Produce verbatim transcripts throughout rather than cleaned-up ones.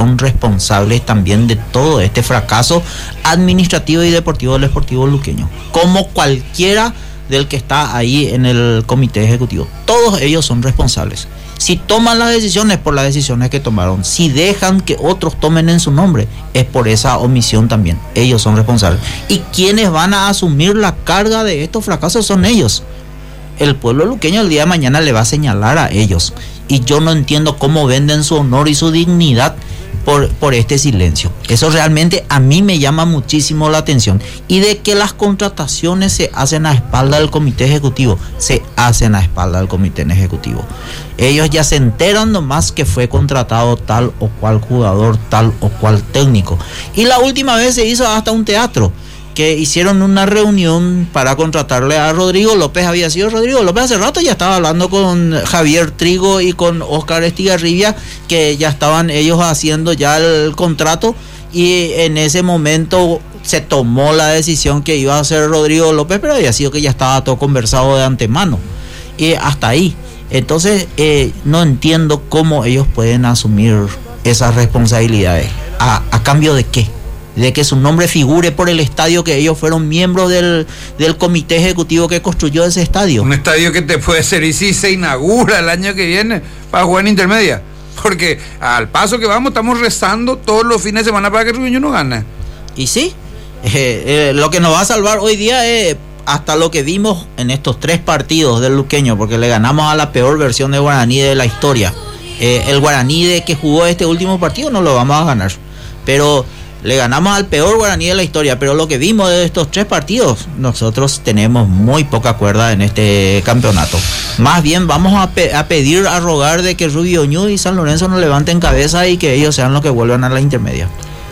son responsables también de todo este fracaso administrativo y deportivo del Sportivo Luqueño, como cualquiera del que está ahí en el comité ejecutivo. Todos ellos son responsables. Si toman las decisiones, por las decisiones que tomaron. Si dejan que otros tomen en su nombre, es por esa omisión también. Ellos son responsables. Y quienes van a asumir la carga de estos fracasos son ellos. El pueblo luqueño el día de mañana le va a señalar a ellos. Y yo no entiendo cómo venden su honor y su dignidad por, por este silencio. Eso realmente a mí me llama muchísimo la atención. Y de que las contrataciones se hacen a espalda del comité ejecutivo, se hacen a espalda del comité ejecutivo. Ellos ya se enteran nomás que fue contratado tal o cual jugador, tal o cual técnico. Y la última vez se hizo hasta un teatro, que hicieron una reunión para contratarle a Rodrigo López. Había sido Rodrigo López hace rato, ya estaba hablando con Javier Trigo y con Oscar Estigarribia, que ya estaban ellos haciendo ya el contrato, y en ese momento se tomó la decisión que iba a ser Rodrigo López, pero había sido que ya estaba todo conversado de antemano, y hasta ahí. Entonces eh, no entiendo cómo ellos pueden asumir esas responsabilidades. ¿A, a cambio de qué? De que su nombre figure por el estadio, que ellos fueron miembros del, del comité ejecutivo que construyó ese estadio. Un estadio que te puede servir si se inaugura el año que viene para jugar en intermedia. Porque al paso que vamos, estamos rezando todos los fines de semana para que el Rubiño no gane. Y sí, eh, eh, lo que nos va a salvar hoy día es hasta lo que vimos en estos tres partidos del Luqueño, porque le ganamos a la peor versión de Guaraní de la historia. Eh, el Guaraní de que jugó este último partido no lo vamos a ganar, pero le ganamos al peor Guaraní de la historia. Pero lo que vimos de estos tres partidos, nosotros tenemos muy poca cuerda en este campeonato. Más bien vamos a, pe- a pedir, a rogar de que Rubio Ñu y San Lorenzo nos levanten cabeza y que ellos sean los que vuelvan a la intermedia.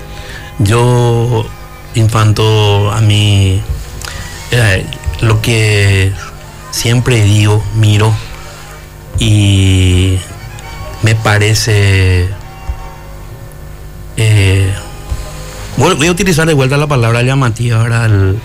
Yo, Infanto, a mí eh, lo que siempre digo, miro y me parece eh, voy a utilizar de vuelta la palabra llamativa. Ahora el,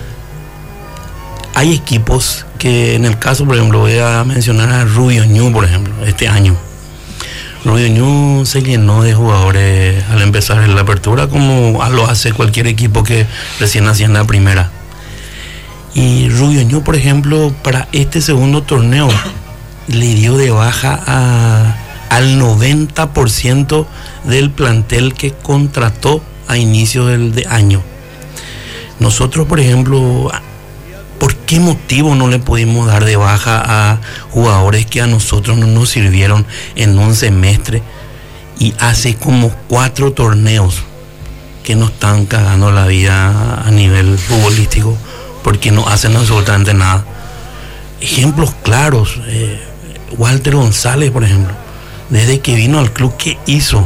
hay equipos que, en el caso, por ejemplo, voy a mencionar a Rubio Ñu, por ejemplo, este año. Rubio Ñu se llenó de jugadores al empezar en la apertura, como lo hace cualquier equipo que recién asciende a primera. Y Rubio Ñu, por ejemplo, para este segundo torneo, le dio de baja a, al noventa por ciento del plantel que contrató a inicio del de año. Nosotros, por ejemplo, ¿por qué motivo no le pudimos dar de baja a jugadores que a nosotros no nos sirvieron en un semestre? Y hace como cuatro torneos que nos están cagando la vida a nivel futbolístico, porque no hacen absolutamente nada. Ejemplos claros, eh, Walter González, por ejemplo, desde que vino al club, ¿qué hizo?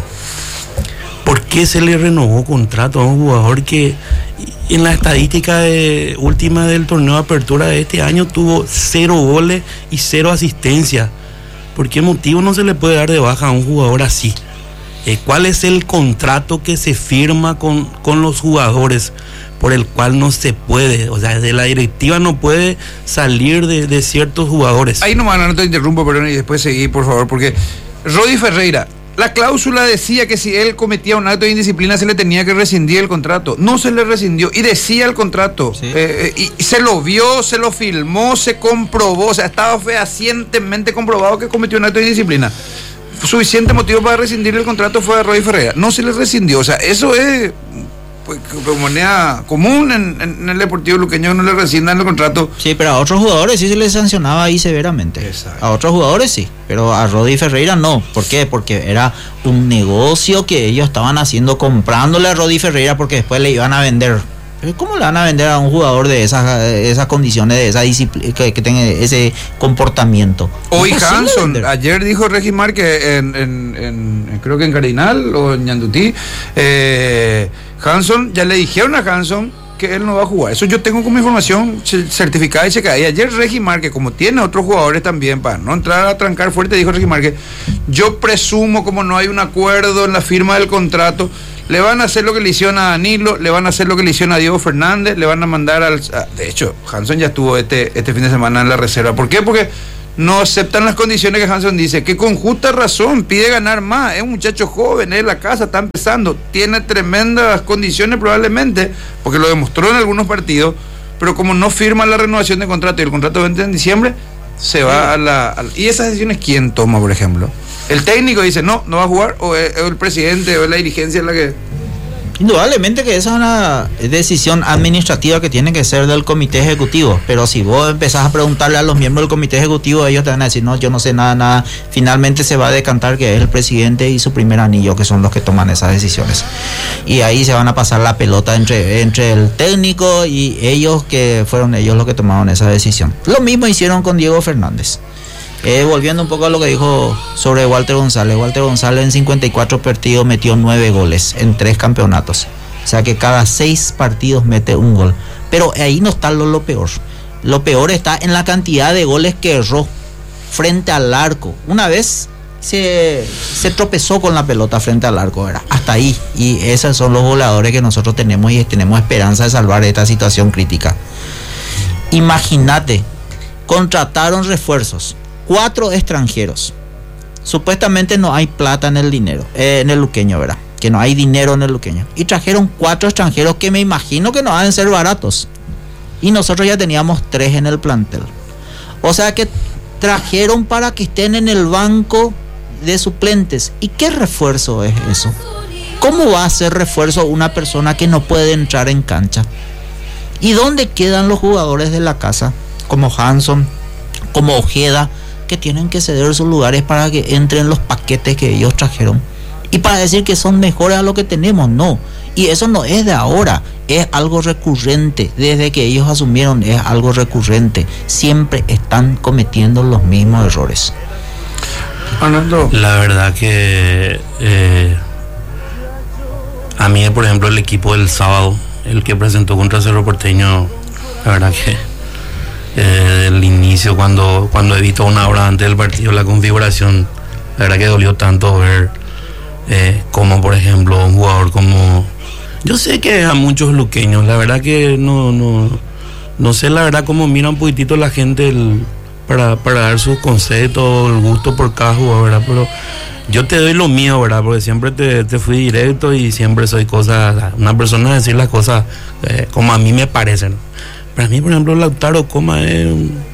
¿Por qué se le renovó contrato a un jugador que en la estadística de, última del torneo de apertura de este año tuvo cero goles y cero asistencias? ¿Por qué motivo no se le puede dar de baja a un jugador así? Eh, ¿Cuál es el contrato que se firma con, con los jugadores por el cual no se puede? O sea, de la directiva no puede salir de, de ciertos jugadores. Ahí nomás, no te interrumpo, perdón, y después seguí, por favor, porque Rodi Ferreira, la cláusula decía que si él cometía un acto de indisciplina se le tenía que rescindir el contrato. No se le rescindió y decía el contrato. Sí. Eh, y, y se lo vio, se lo filmó, se comprobó. O sea, estaba fehacientemente comprobado que cometió un acto de indisciplina. Suficiente motivo para rescindir el contrato fue de Rodi Ferreira. No se le rescindió. O sea, eso es pues, moneda común en, en el Deportivo Luqueño, no le rescindan el contrato. Sí, pero a otros jugadores sí se les sancionaba ahí severamente. Exacto. A otros jugadores sí, pero a Rodi Ferreira no. ¿Por qué? Porque era un negocio que ellos estaban haciendo, comprándole a Rodi Ferreira porque después le iban a vender. ¿Cómo le van a vender a un jugador de esas, esas condiciones, de esa disciplina, que, que tenga ese comportamiento? Hoy Hanson, ayer dijo Regis Márquez en, en, en, creo que en Cardinal o en Ñandutí, eh, Hanson, ya le dijeron a Hanson que él no va a jugar. Eso yo tengo como información certificada y checada. Y ayer Regis Márquez, como tiene otros jugadores también, para no entrar a trancar fuerte, dijo Regis Márquez, yo presumo, como no hay un acuerdo en la firma del contrato, le van a hacer lo que le hicieron a Danilo, le van a hacer lo que le hicieron a Diego Fernández, le van a mandar al... De hecho, Hanson ya estuvo este, este fin de semana en la reserva. ¿Por qué? Porque no aceptan las condiciones que Hanson dice, que con justa razón pide ganar más, es un muchacho joven, es la casa, está empezando, tiene tremendas condiciones probablemente, porque lo demostró en algunos partidos, pero como no firma la renovación de contrato y el contrato vence en diciembre, se va a la, a la... ¿Y esas decisiones quién toma, por ejemplo? El técnico dice, no, no va a jugar, o es, o el presidente, o es la dirigencia la que... Indudablemente que esa es una decisión administrativa que tiene que ser del comité ejecutivo, pero si vos empezás a preguntarle a los miembros del comité ejecutivo, ellos te van a decir, no, yo no sé nada, nada, finalmente se va a decantar que es el presidente y su primer anillo que son los que toman esas decisiones, y ahí se van a pasar la pelota entre, entre el técnico y ellos, que fueron ellos los que tomaron esa decisión. Lo mismo hicieron con Diego Fernández. Eh, volviendo un poco a lo que dijo sobre Walter González. Walter González en cincuenta y cuatro partidos metió nueve goles en tres campeonatos. O sea que cada seis partidos mete un gol. Pero ahí no está lo, lo peor. Lo peor está en la cantidad de goles que erró frente al arco. Una vez se, se tropezó con la pelota frente al arco, ¿verdad? Hasta ahí. Y esos son los goleadores que nosotros tenemos y tenemos esperanza de salvar esta situación crítica. Imagínate, contrataron refuerzos. Cuatro extranjeros. Supuestamente no hay plata en el dinero, eh, en el luqueño, ¿verdad? Que no hay dinero en el luqueño. Y trajeron cuatro extranjeros que me imagino que no van a ser baratos. Y nosotros ya teníamos tres en el plantel. O sea que trajeron para que estén en el banco de suplentes. ¿Y qué refuerzo es eso? ¿Cómo va a ser refuerzo una persona que no puede entrar en cancha? ¿Y dónde quedan los jugadores de la casa? Como Hanson, como Ojeda, que tienen que ceder sus lugares para que entren los paquetes que ellos trajeron y para decir que son mejores a lo que tenemos. No, y eso no es de ahora, es algo recurrente. Desde que ellos asumieron es algo recurrente. Siempre están cometiendo los mismos errores. Arnaldo, la verdad que eh, a mí, por ejemplo, el equipo del sábado, el que presentó contra Cerro Porteño, la verdad que Eh, el inicio, cuando cuando evitó una hora antes del partido la configuración, la verdad que dolió tanto ver eh, como, por ejemplo, un jugador como, yo sé que a muchos luqueños, la verdad que no no no sé la verdad cómo mira un poquitito la gente el, para, para dar sus conceptos, el gusto por cada jugador, ¿verdad? Pero yo te doy lo mío, ¿verdad? Porque siempre te, te fui directo y siempre soy cosas, una persona a decir las cosas eh, como a mí me parecen. Para mí, por ejemplo, Lautaro Coma es,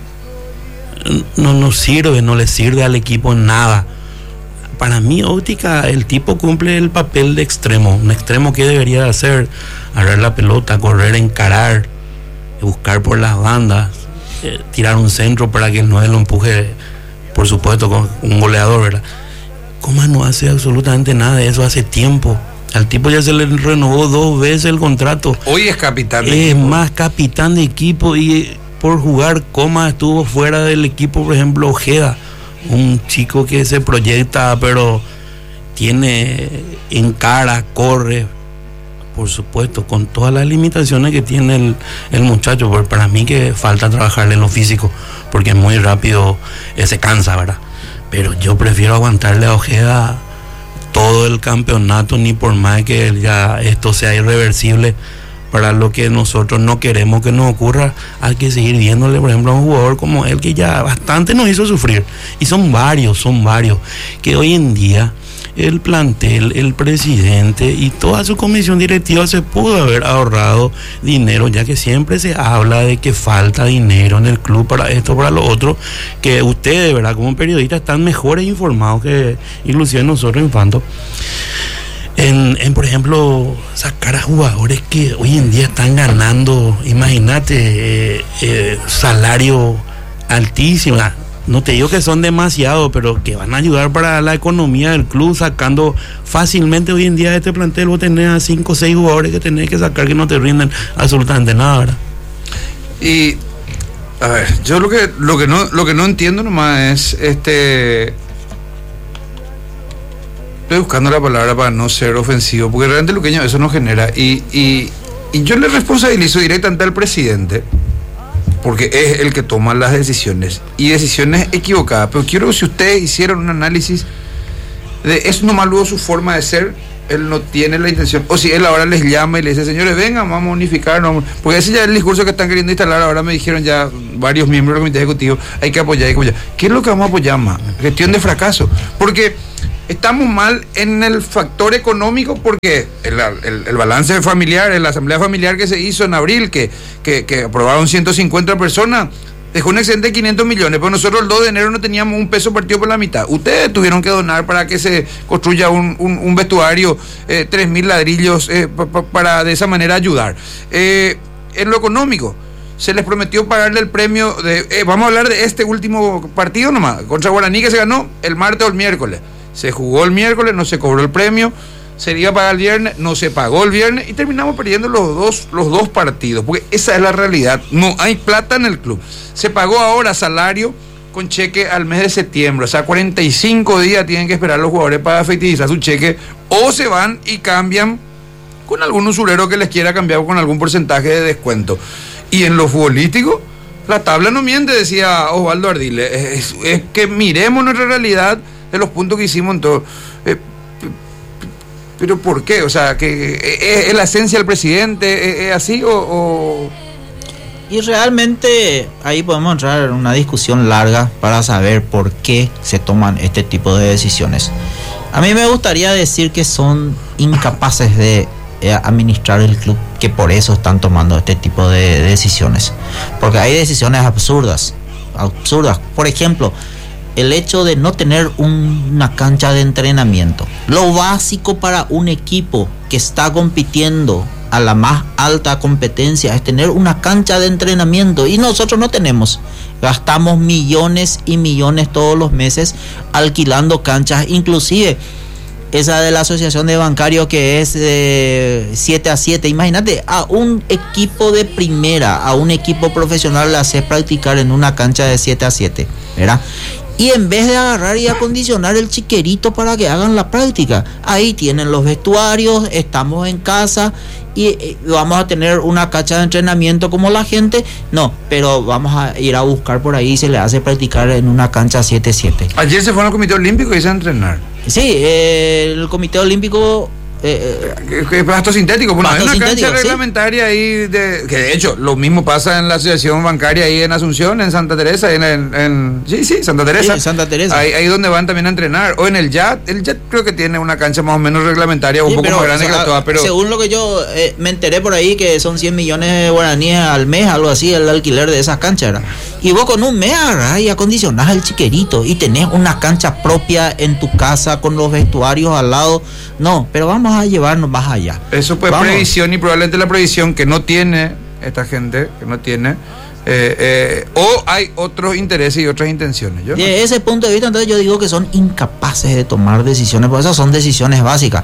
no nos sirve, no le sirve al equipo nada. Para mí, óptica, el tipo cumple el papel de extremo, un extremo que debería hacer, agarrar la pelota, correr, encarar, buscar por las bandas, eh, tirar un centro para que el nueve lo empuje, por supuesto, con un goleador, ¿verdad? Coma no hace absolutamente nada de eso hace tiempo. Al tipo ya se le renovó dos veces el contrato. Hoy es capitán de es equipo. Es más capitán de equipo, y por jugar Coma estuvo fuera del equipo, por ejemplo, Ojeda, un chico que se proyecta, pero tiene encara, corre, por supuesto, con todas las limitaciones que tiene el, el muchacho. Pero para mí que falta trabajarle en lo físico, porque muy rápido eh, se cansa, ¿verdad? Pero yo prefiero aguantarle a Ojeda todo el campeonato, ni por más que ya esto sea irreversible para lo que nosotros no queremos que nos ocurra. Hay que seguir viéndole, por ejemplo, a un jugador como él, que ya bastante nos hizo sufrir, y son varios, son varios, que hoy en día el plantel, el presidente y toda su comisión directiva se pudo haber ahorrado dinero, ya que siempre se habla de que falta dinero en el club para esto, para lo otro, que ustedes, ¿verdad?, como periodistas están mejores informados que inclusive nosotros, infantos, en, en por ejemplo, sacar a jugadores que hoy en día están ganando, imagínate, eh, eh, salario altísimo. No te digo que son demasiados, pero que van a ayudar para la economía del club, sacando fácilmente. Hoy en día de este plantel vos tenés a cinco o seis jugadores que tenés que sacar que no te rinden absolutamente nada, ¿verdad? Y a ver, yo lo que lo que no lo que no entiendo nomás es este estoy buscando la palabra para no ser ofensivo, porque realmente Luqueño eso no genera, y, y, y yo le responsabilizo directamente al presidente, porque es el que toma las decisiones, y decisiones equivocadas. Pero quiero que si ustedes hicieran un análisis de eso, nomás luego su forma de ser, él no tiene la intención, o si él ahora les llama y les dice, señores, vengan, vamos a unificarnos, porque ese ya es el discurso que están queriendo instalar. Ahora me dijeron ya varios miembros del comité ejecutivo, hay que apoyar, hay que apoyar. ¿Qué es lo que vamos a apoyar más? Gestión de fracaso, porque estamos mal en el factor económico, porque el, el, el balance familiar, en la asamblea familiar que se hizo en abril, que, que, que aprobaron ciento cincuenta personas, dejó un excedente de quinientos millones, pero nosotros el dos de enero no teníamos un peso partido por la mitad. Ustedes tuvieron que donar para que se construya un, un, un vestuario, eh, tres mil ladrillos, eh, pa, pa, para de esa manera ayudar. Eh, en lo económico, se les prometió pagarle el premio de... Eh, vamos a hablar de este último partido nomás, contra Guaraní, que se ganó el martes o el miércoles. Se jugó el miércoles, no se cobró el premio, se iba a pagar el viernes, no se pagó el viernes y terminamos perdiendo los dos, los dos partidos, porque esa es la realidad. No hay plata en el club. Se pagó ahora salario con cheque al mes de septiembre, o sea, cuarenta y cinco días tienen que esperar los jugadores para efectivizar su cheque, o se van y cambian con algún usurero que les quiera cambiar con algún porcentaje de descuento. Y en lo futbolístico, la tabla no miente, decía Osvaldo Ardile. Es, es que miremos nuestra realidad de los puntos que hicimos en todo. Eh, ¿Pero por qué? O sea, que ¿es la esencia del presidente? ¿Es así o...? o... Y realmente ahí podemos entrar en una discusión larga para saber por qué se toman este tipo de decisiones. A mí me gustaría decir que son incapaces de eh, administrar el club, que por eso están tomando este tipo de decisiones. Porque hay decisiones absurdas, absurdas. Por ejemplo, el hecho de no tener un, una cancha de entrenamiento. Lo básico para un equipo que está compitiendo a la más alta competencia es tener una cancha de entrenamiento, y nosotros no tenemos. Gastamos millones y millones todos los meses alquilando canchas, inclusive esa de la asociación de bancarios que es eh, siete a siete. Imagínate, a un equipo de primera, a un equipo profesional le hace practicar en una cancha de siete a siete, ¿verdad? Y en vez de agarrar y acondicionar el chiquerito para que hagan la práctica, ahí tienen los vestuarios, estamos en casa y eh, vamos a tener una cancha de entrenamiento como la gente. No, pero vamos a ir a buscar por ahí y se le hace practicar en una cancha siete a siete. Ayer se fueron al Comité Olímpico y se a entrenar. Sí, eh, el Comité Olímpico... Eh, eh, pasto sintético, bueno, hay una sintético, cancha reglamentaria, ¿sí? Ahí de, que de hecho lo mismo pasa en la asociación bancaria ahí en Asunción, en Santa Teresa, en, en, en sí, sí, Santa Teresa, sí, Santa Teresa. Ahí, ahí donde van también a entrenar, o en el Y A T, el Y A T creo que tiene una cancha más o menos reglamentaria, sí, un poco pero, más grande, o sea, que la toda, pero según lo que yo eh, me enteré por ahí, que son cien millones de guaraníes al mes, algo así, el alquiler de esas canchas, ¿verdad? Y vos con un mes agarrás y acondicionás el chiquerito y tenés una cancha propia en tu casa con los vestuarios al lado. No, pero vamos a llevarnos más allá. Eso pues vamos. Previsión, y probablemente la previsión que no tiene esta gente, que no tiene, eh, eh, o hay otros intereses y otras intenciones. Yo de no. ese punto de vista, entonces yo digo que son incapaces de tomar decisiones, porque esas son decisiones básicas.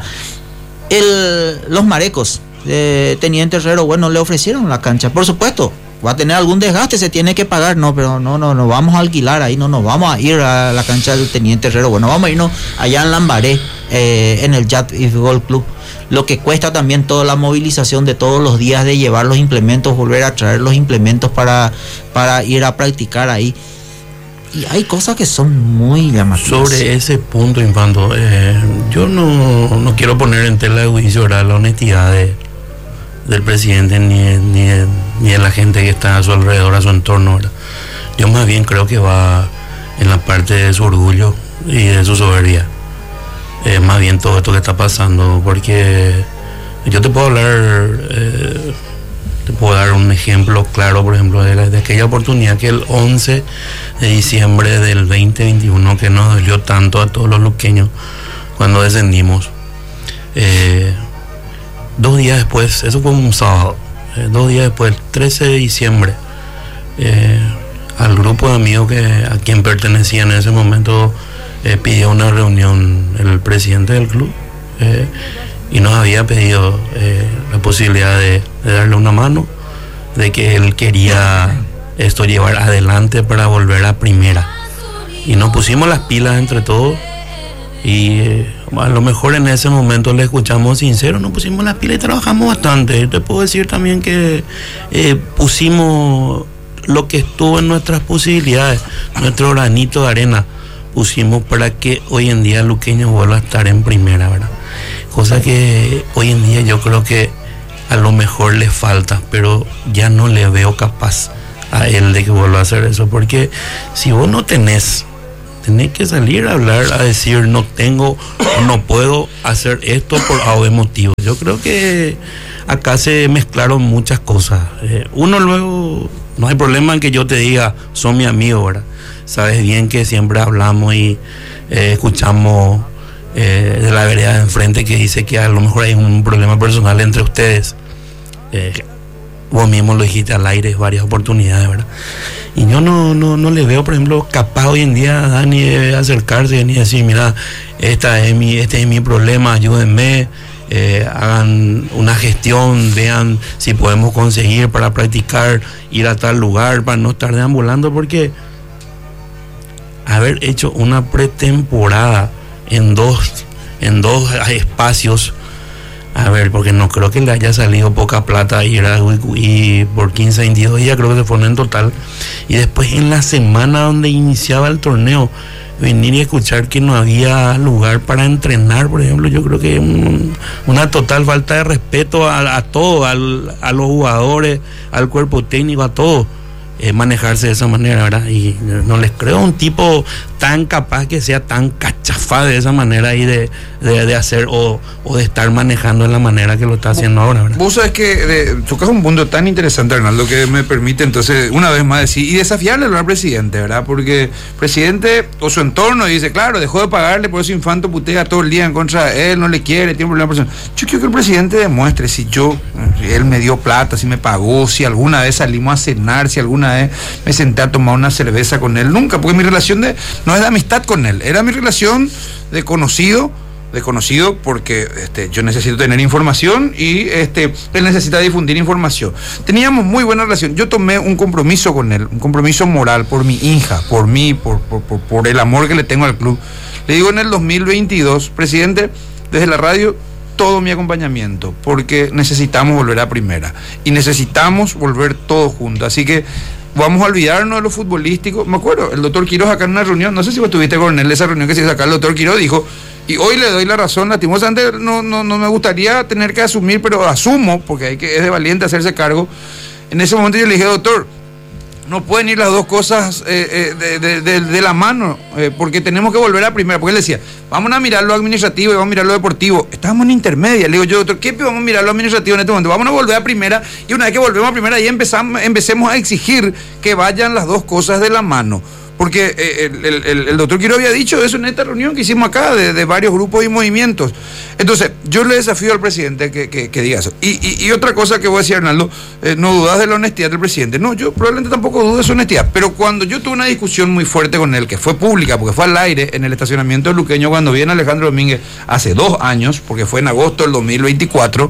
El, los marecos, eh, Teniente Herrero, bueno, le ofrecieron la cancha, por supuesto. Va a tener algún desgaste, se tiene que pagar, no, pero no, no, no vamos a alquilar ahí, no nos vamos a ir a la cancha del Teniente Herrero, bueno, vamos a irnos allá en Lambaré, eh, en el Yacht y Golf Club, lo que cuesta también toda la movilización de todos los días de llevar los implementos, volver a traer los implementos para, para ir a practicar ahí. Y hay cosas que son muy llamativas. Sobre ese punto, Infando, eh, yo no, no quiero poner en tela de juicio, ¿verdad?, la honestidad de del presidente ni, ni, ni de la gente que está a su alrededor, a su entorno, ¿verdad? Yo más bien creo que va en la parte de su orgullo y de su soberbia, eh, más bien todo esto que está pasando, porque yo te puedo hablar, eh, te puedo dar un ejemplo claro, por ejemplo, de, la, de aquella oportunidad que el once de diciembre del veinte veintiuno, que nos dolió tanto a todos los luqueños cuando descendimos, eh, dos días después, eso fue un sábado, eh, dos días después, el trece de diciembre, eh, al grupo de amigos que a quien pertenecía en ese momento, eh, pidió una reunión el presidente del club, eh, y nos había pedido eh, la posibilidad de, de darle una mano, de que él quería esto llevar adelante para volver a primera, y nos pusimos las pilas entre todos. Y eh, a lo mejor en ese momento le escuchamos sincero, nos pusimos las pilas y trabajamos bastante. Te puedo decir también que eh, pusimos lo que estuvo en nuestras posibilidades, nuestro granito de arena, pusimos para que hoy en día Luqueño vuelva a estar en primera, ¿verdad? cosa que hoy en día yo creo que a lo mejor le falta, pero ya no le veo capaz a él de que vuelva a hacer eso, porque si vos no tenés, tenés que salir a hablar, a decir no tengo, no puedo hacer esto por algo motivo. Yo creo que acá se mezclaron muchas cosas. Eh, uno luego, no hay problema en que yo te diga, son mi amigo, ¿verdad? Sabes bien que siempre hablamos y eh, escuchamos eh, de la vereda de enfrente que dice que a lo mejor hay un problema personal entre ustedes. Eh, vos mismo lo dijiste al aire varias oportunidades, ¿verdad? Y yo no, no, no le veo, por ejemplo, capaz hoy en día a Dani de acercarse ni decir, mira, esta es mi, este es mi problema, ayúdenme, eh, hagan una gestión, vean si podemos conseguir para practicar, ir a tal lugar, para no estar deambulando, porque haber hecho una pretemporada en dos, en dos espacios, a ver, porque no creo que le haya salido poca plata y, era, y por quince, veintidós días creo que se fueron en total. Y después en la semana donde iniciaba el torneo, venir y escuchar que no había lugar para entrenar, por ejemplo, yo creo que un, una total falta de respeto a, a todo, al, a los jugadores, al cuerpo técnico, a todo. Eh, manejarse de esa manera, ¿verdad? Y no les creo un tipo tan capaz que sea tan cachafá de esa manera y de, de, de hacer o, o de estar manejando de la manera que lo está haciendo ahora, ¿verdad? Vos sabés que de, tocas un punto tan interesante, Arnaldo, que me permite entonces una vez más decir y desafiarle al presidente, ¿verdad? Porque el presidente o su entorno dice, claro, dejó de pagarle, por eso Infanto putea todo el día en contra de él, no le quiere, tiene un problema personal. Yo quiero que el presidente demuestre si yo, él me dio plata, si me pagó, si alguna vez salimos a cenar, si alguna vez me senté a tomar una cerveza con él, nunca, porque mi relación de, no es de amistad con él, era mi relación de conocido, de conocido porque este, yo necesito tener información y este, él necesita difundir información. Teníamos muy buena relación, yo tomé un compromiso con él, un compromiso moral por mi hija, por mí, por, por, por, por el amor que le tengo al club. Le digo en el dos mil veintidós, presidente, desde la radio, todo mi acompañamiento, porque necesitamos volver a primera y necesitamos volver todos juntos, así que vamos a olvidarnos de lo futbolístico. Me acuerdo, el doctor Quiroz acá en una reunión, no sé si vos estuviste con él, esa reunión que se hizo acá, el doctor Quiroz dijo, y hoy le doy la razón, lastimosamente no, no, no me gustaría tener que asumir, pero asumo, porque hay que, es de valiente hacerse cargo. En ese momento yo le dije, doctor, no pueden ir las dos cosas eh, eh, de, de, de, de la mano, eh, porque tenemos que volver a primera, porque él decía, vamos a mirar lo administrativo y vamos a mirar lo deportivo. Estábamos en intermedia, le digo yo, doctor, ¿qué vamos a mirar lo administrativo en este momento? Vamos a volver a primera, y una vez que volvemos a primera, ahí empezamos, empecemos a exigir que vayan las dos cosas de la mano. Porque eh, el, el, el, el doctor Quiroz había dicho eso en esta reunión que hicimos acá de, de varios grupos y movimientos. Entonces, yo le desafío al presidente que, que, que diga eso. Y, y, y otra cosa que voy a decir, Arnaldo, eh, no dudas de la honestidad del presidente. No, yo probablemente tampoco dudo de su honestidad. Pero cuando yo tuve una discusión muy fuerte con él, que fue pública, porque fue al aire en el estacionamiento de Luqueño, cuando viene Alejandro Domínguez hace dos años, porque fue en agosto del dos mil veinticuatro,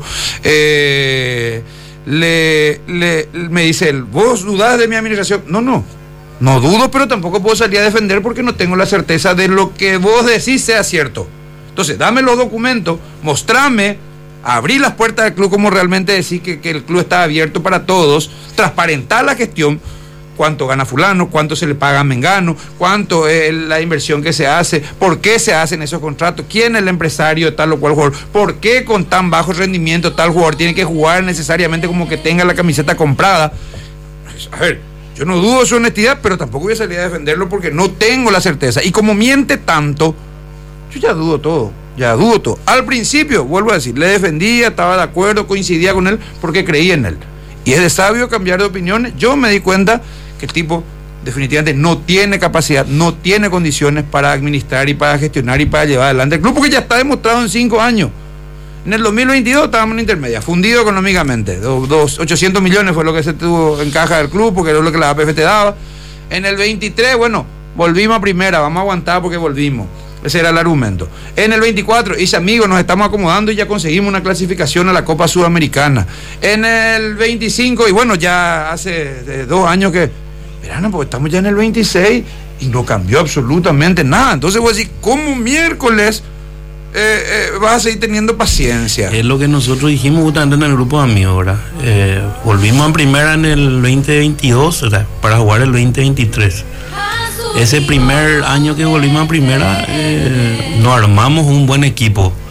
eh, le, le, me dice él, ¿vos dudás de mi administración? No, no. No dudo, pero tampoco puedo salir a defender porque no tengo la certeza de lo que vos decís sea cierto. Entonces, dame los documentos, mostrame, abrí las puertas del club como realmente decir que, que el club está abierto para todos, transparentar la gestión, cuánto gana fulano, cuánto se le paga a Mengano, cuánto es la inversión que se hace, por qué se hacen esos contratos, quién es el empresario de tal o cual jugador, por qué con tan bajo rendimiento tal jugador tiene que jugar necesariamente como que tenga la camiseta comprada. A ver, yo no dudo de su honestidad, pero tampoco voy a salir a defenderlo porque no tengo la certeza. Y como miente tanto, yo ya dudo todo, ya dudo todo. Al principio, vuelvo a decir, le defendía, estaba de acuerdo, coincidía con él porque creía en él. Y es de sabio cambiar de opiniones. Yo me di cuenta que el tipo definitivamente no tiene capacidad, no tiene condiciones para administrar y para gestionar y para llevar adelante el club, porque ya está demostrado en cinco años. En el dos mil veintidós estábamos en intermedia, fundido económicamente. Dos, dos, ochocientos millones fue lo que se tuvo en caja del club, porque era lo que la A P F te daba. En el veintitrés, bueno, volvimos a primera, vamos a aguantar porque volvimos. Ese era el argumento. En el veinticuatro, hice amigos, nos estamos acomodando y ya conseguimos una clasificación a la Copa Sudamericana. En el veinticinco, y bueno, ya hace dos años que, verán, porque estamos ya en el veintiséis y no cambió absolutamente nada. Entonces voy a decir, ¿cómo miércoles Eh, eh, vas a seguir teniendo paciencia? Es lo que nosotros dijimos justamente en el grupo de amigos, ¿verdad? Eh, volvimos a primera en el veinte veintidós, o sea, para jugar el veinte veintitrés. Ese primer año que volvimos a primera, eh, nos armamos un buen equipo.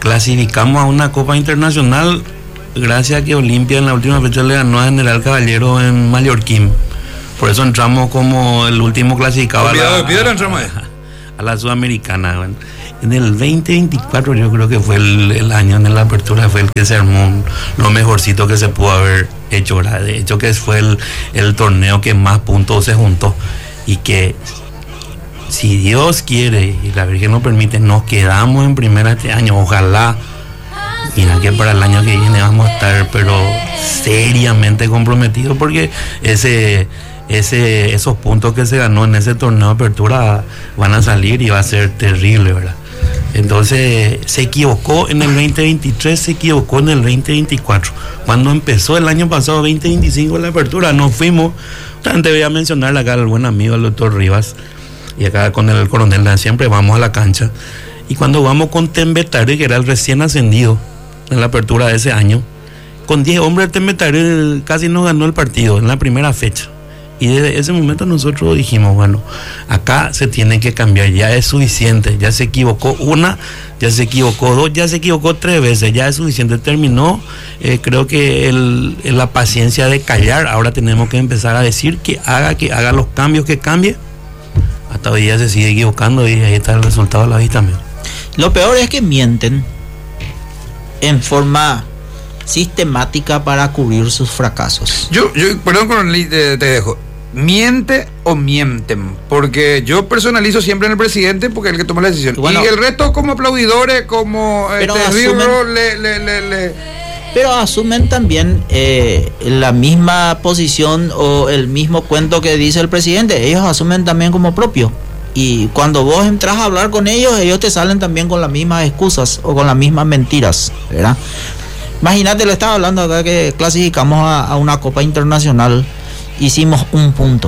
clasificamos a una Copa Internacional gracias a que Olimpia en la última fecha le ganó a General Caballero en Mallorquín. Por eso entramos como el último clasificado a la, a, a la Sudamericana. Bueno, en el veinte veinticuatro yo creo que fue el, el año en la apertura, fue el que se armó lo mejorcito que se pudo haber hecho, ¿verdad? De hecho que fue el, el torneo que más puntos se juntó, y que si Dios quiere y la Virgen nos permite, nos quedamos en primera este año. Ojalá, mira que para el año que viene vamos a estar pero seriamente comprometidos, porque ese ese esos puntos que se ganó en ese torneo de apertura van a salir y va a ser terrible, ¿verdad? Entonces se equivocó en el veinte veintitrés, se equivocó en el veinte veinticuatro. Cuando empezó el año pasado, veinte veinticinco, la apertura, nos fuimos. Antes voy a mencionar acá al buen amigo, el doctor Rivas, y acá con el coronel, siempre vamos a la cancha. Y cuando vamos con Tembetare, que era el recién ascendido en la apertura de ese año, con diez hombres, Tembetare casi nos ganó el partido en la primera fecha. Y desde ese momento nosotros dijimos, bueno, acá se tiene que cambiar, ya es suficiente, ya se equivocó una, ya se equivocó dos, ya se equivocó tres veces, ya es suficiente, terminó. Eh, creo que el, la paciencia de callar, ahora tenemos que empezar a decir que haga, que haga los cambios, que cambie. Hasta hoy día se sigue equivocando y ahí está el resultado a la vista, amigo. Lo peor es que mienten en forma sistemática para cubrir sus fracasos. Yo, yo perdón, coronel, te, te dejo. ¿Miente o mienten? Porque yo personalizo siempre en el presidente, porque es el que toma la decisión. Bueno, y el resto como aplaudidores, como pero este, asumen, libro, le, le, le, le. Pero asumen también eh, la misma posición o el mismo cuento que dice el presidente. Ellos asumen también como propio. Y cuando vos entras a hablar con ellos, ellos te salen también con las mismas excusas o con las mismas mentiras, ¿verdad? Imagínate, le estaba hablando acá que clasificamos a, a una Copa Internacional, hicimos un punto.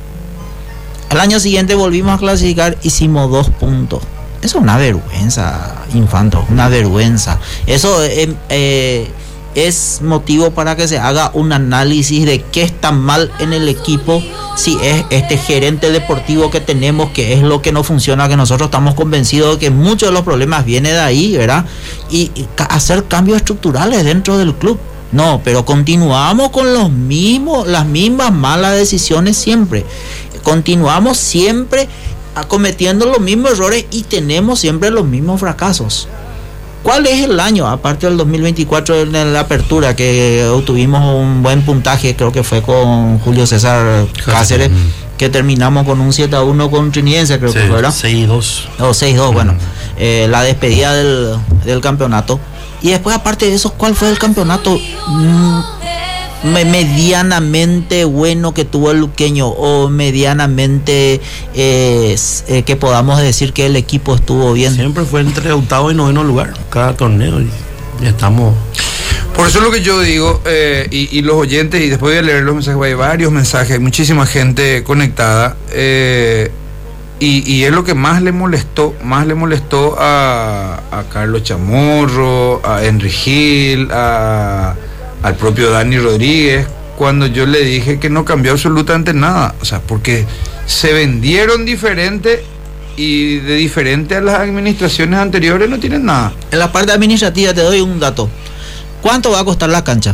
Al año siguiente volvimos a clasificar, hicimos dos puntos. Eso es una vergüenza, Infanto, una vergüenza. Eso eh, eh, es motivo para que se haga un análisis de qué está mal en el equipo, si es este gerente deportivo que tenemos, que es lo que no funciona, que nosotros estamos convencidos de que muchos de los problemas vienen de ahí, ¿verdad? Y, y hacer cambios estructurales dentro del club. No, pero continuamos con los mismos, las mismas malas decisiones siempre. Continuamos siempre cometiendo los mismos errores y tenemos siempre los mismos fracasos. ¿Cuál es el año, aparte del dos mil veinticuatro en la apertura, que obtuvimos un buen puntaje, creo que fue con Julio César Cáceres, que terminamos con un siete a uno con Trinidense, creo sí, que fue, ¿verdad? seis dos. O seis dos, bueno, eh, la despedida del, del campeonato. Y después, aparte de eso, ¿cuál fue el campeonato mm, medianamente bueno que tuvo el luqueño, o medianamente eh, eh, que podamos decir que el equipo estuvo bien? Siempre fue entre octavo y noveno lugar cada torneo, y ya estamos. Por eso es lo que yo digo, eh, y, y los oyentes, y después voy a leer los mensajes, hay varios mensajes, hay muchísima gente conectada, eh, y, y es lo que más le molestó, más le molestó a, a Carlos Chamorro, a Henry Gil, a al propio Dani Rodríguez, cuando yo le dije que no cambió absolutamente nada. O sea, porque se vendieron diferente, y de diferente a las administraciones anteriores no tienen nada. En la parte administrativa te doy un dato. ¿Cuánto va a costar la cancha?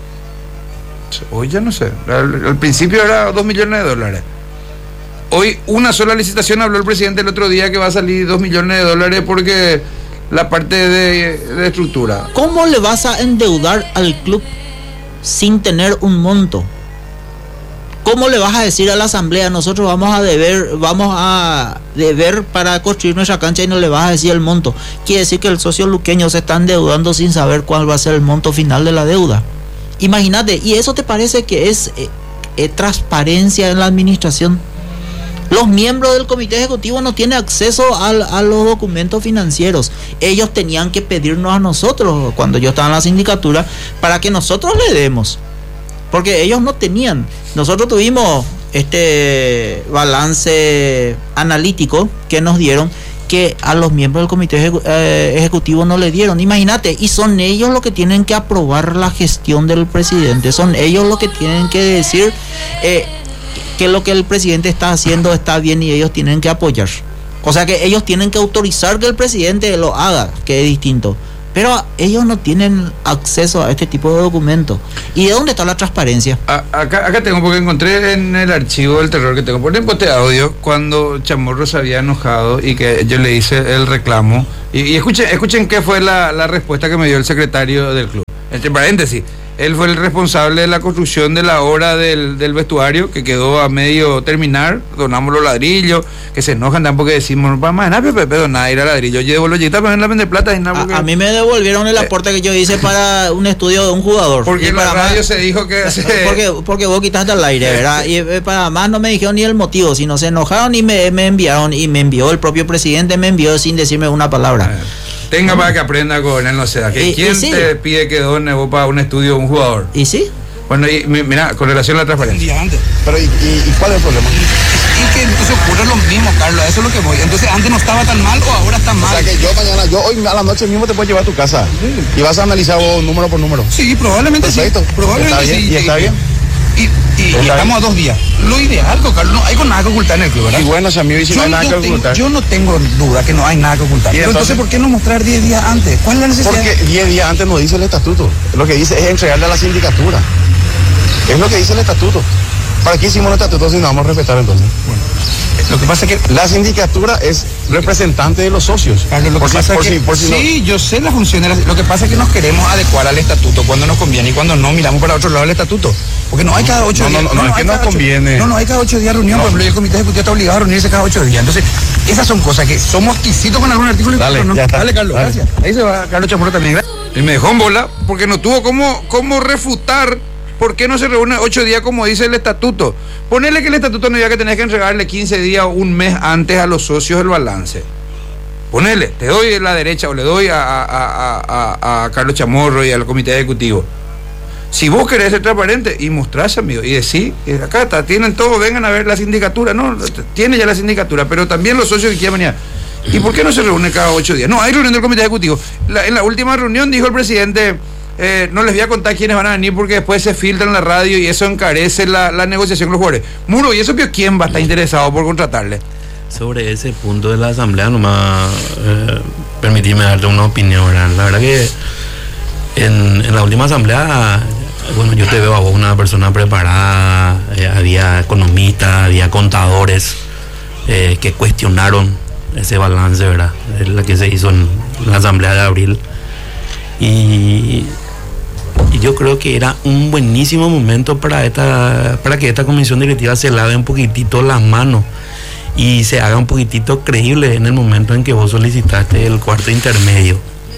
Hoy ya no sé. Al, al principio era dos millones de dólares. Hoy una sola licitación, habló el presidente el otro día, que va a salir dos millones de dólares porque la parte de, de estructura. ¿Cómo le vas a endeudar al club sin tener un monto? ¿Cómo le vas a decir a la asamblea, nosotros vamos a deber, vamos a deber para construir nuestra cancha, y no le vas a decir el monto? Quiere decir que el socio luqueño se está endeudando sin saber cuál va a ser el monto final de la deuda. Imagínate, ¿y eso te parece que es eh, eh, transparencia en la administración? Los miembros del comité ejecutivo no tienen acceso a, a los documentos financieros. Ellos tenían que pedirnos a nosotros, cuando yo estaba en la sindicatura, para que nosotros le demos, porque ellos no tenían. Nosotros tuvimos este balance analítico que nos dieron, que a los miembros del comité ejecu- eh, ejecutivo no le dieron. Imagínate, y son ellos los que tienen que aprobar la gestión del presidente, son ellos los que tienen que decir eh, que lo que el presidente está haciendo está bien, y ellos tienen que apoyar. O sea que ellos tienen que autorizar que el presidente lo haga, que es distinto. Pero ellos no tienen acceso a este tipo de documentos. ¿Y de dónde está la transparencia? A, acá, acá tengo, porque encontré en el archivo del terror que tengo, por ejemplo, este audio, cuando Chamorro se había enojado y que yo le hice el reclamo. Y, y escuchen, escuchen qué fue la, la respuesta que me dio el secretario del club. Entre paréntesis, él fue el responsable de la construcción de la obra del, del vestuario, que quedó a medio terminar. Donamos los ladrillos, que se enojan tampoco porque decimos, vamos a nada, pero nada, ir a ladrillo. Yo devuelvo lleguita para la vender plata. Y nada, porque... a, a mí me devolvieron el aporte que yo hice para un estudio de un jugador. Porque en la radio más, se dijo que... Se... Porque, porque vos quitaste al aire, ¿verdad? Y eh, para más no me dijeron ni el motivo, sino se enojaron y me, me enviaron, y me envió el propio presidente, me envió sin decirme una palabra. Tenga para que aprenda con él, no sé. ¿Quién y sí. te pide que done vos para un estudio un jugador? ¿Y sí? Bueno, y mira, con relación a la transparencia. Antes. Pero, ¿y, y, ¿y cuál es el problema? Y que entonces ocurre lo mismo, Carlos, a eso es lo que voy. Entonces, ¿antes no estaba tan mal o ahora está mal? O sea, que yo mañana, yo hoy a la noche mismo te puedo llevar a tu casa. Sí. Y vas a analizar vos número por número. Sí, probablemente Perfecto. sí. Probablemente ¿Está bien? sí. ¿Y está bien? Y, y, y estamos a dos días. Lo ideal, Carlos, no hay con nada que ocultar en el club, ¿verdad? Y bueno, si a mí dice no hay nada no que tengo, ocultar. Yo no tengo duda que no hay nada que ocultar. Pero entonces, entonces, ¿por qué no mostrar diez días antes? ¿Cuál es la necesidad? Porque diez días antes no dice el estatuto. Lo que dice es entregarle a la sindicatura. Es lo que dice el estatuto. ¿Para qué hicimos el estatuto si no vamos a respetar entonces? Bueno, lo que pasa es que la sindicatura es representante de los socios. Carlos, lo que por pasa si, es que por si, por si sí, no... yo sé la función de la, lo que pasa es que nos queremos adecuar al estatuto cuando nos conviene y cuando no miramos para otro lado del estatuto. Porque no hay cada ocho no, días. No, no, no, no es que no conviene. No, no hay cada ocho días reunión, no. Por ejemplo, el comité ejecutivo está obligado a reunirse cada ocho días. Entonces, esas son cosas que somos exquisitos con algún artículo. Dale, no. ya está. Dale, Carlos, Dale. Gracias. Ahí se va Carlos Chamorro también. Gracias. Y me dejó en bola porque no tuvo cómo, cómo refutar por qué no se reúne ocho días como dice el estatuto. Ponerle que el estatuto no diga que tenés que entregarle quince días o un mes antes a los socios el balance. Ponele, te doy la derecha o le doy a, a, a, a, a Carlos Chamorro y al comité ejecutivo. Si vos querés ser transparente y mostrás, amigo, y decís, acá está, tienen todo, vengan a ver la sindicatura. No, tiene ya la sindicatura, pero también los socios que quieran venir. ¿Y por qué no se reúne cada ocho días? No, hay reunión del comité ejecutivo. La, en la última reunión dijo el presidente, eh, no les voy a contar quiénes van a venir porque después se filtra en la radio y eso encarece la, la negociación con los jugadores. Muro, ¿y eso quién va a estar interesado por contratarle? Sobre ese punto de la asamblea, nomás eh, permitirme darte una opinión, ¿verdad? La verdad que en, en la última asamblea, bueno, yo te veo a vos una persona preparada, eh, había economistas, había contadores eh, que cuestionaron ese balance, ¿verdad? Es la que se hizo en la asamblea de abril. Y, y yo creo que era un buenísimo momento para esta para que esta comisión directiva se lave un poquitito las manos y se haga un poquitito creíble en el momento en que vos solicitaste el cuarto intermedio.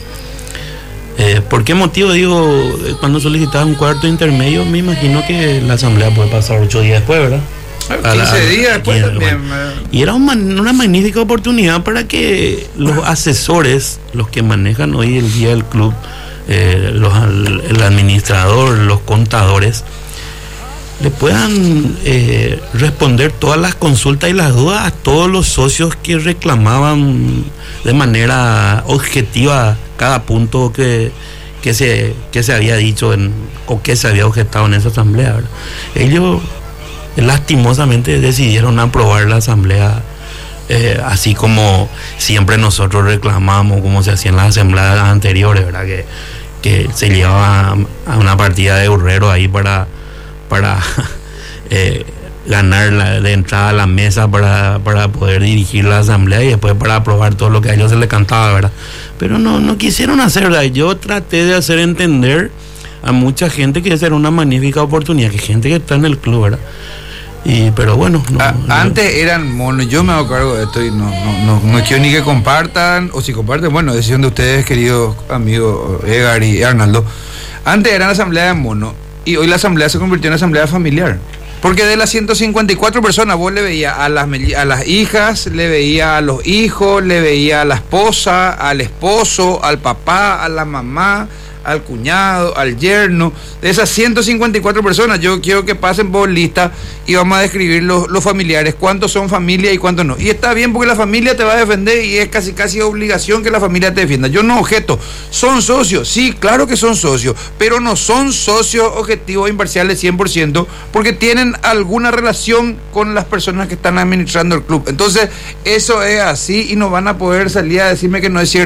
Eh, ¿Por qué motivo digo cuando solicitabas un cuarto intermedio? Me imagino que la asamblea puede pasar ocho días después, ¿verdad? quince días después también. Y era un, una magnífica oportunidad para que los asesores, los que manejan hoy el día del club, eh, los, el administrador, los contadores, le puedan eh, responder todas las consultas y las dudas a todos los socios que reclamaban de manera objetiva cada punto que, que, se, que se había dicho en, o que se había objetado en esa asamblea, ¿verdad? Ellos lastimosamente decidieron aprobar la asamblea eh, así como siempre nosotros reclamamos, como se hacía en las asambleas anteriores, ¿verdad? Que, que se llevaba a una partida de burrero ahí para para eh, ganar la, de entrada a la mesa para, para poder dirigir la asamblea y después para aprobar todo lo que a ellos se les cantaba, ¿verdad? Pero no, no quisieron hacerla. Yo traté de hacer entender a mucha gente que esa era una magnífica oportunidad, que gente que está en el club, ¿verdad? Y, pero bueno, no, a, no. Antes eran monos, yo me hago cargo de esto y no, no, no, no quiero ni que compartan, o si comparten, bueno, decisión de ustedes, queridos amigos Edgar y Arnaldo. Antes eran asamblea de monos y hoy la asamblea se convirtió en asamblea familiar. Porque de las ciento cincuenta y cuatro personas vos le veías a las, a las hijas, le veías a los hijos, le veías a la esposa, al esposo, al papá, a la mamá, al cuñado, al yerno. De esas ciento cincuenta y cuatro personas, yo quiero que pasen por lista y vamos a describir los, los familiares, cuántos son familia y cuántos no. Y está bien porque la familia te va a defender y es casi casi obligación que la familia te defienda. Yo no objeto. Son socios, sí, claro que son socios, pero no son socios objetivos imparciales cien por ciento porque tienen alguna relación con las personas que están administrando el club. Entonces, eso es así y no van a poder salir a decirme que no es cierto.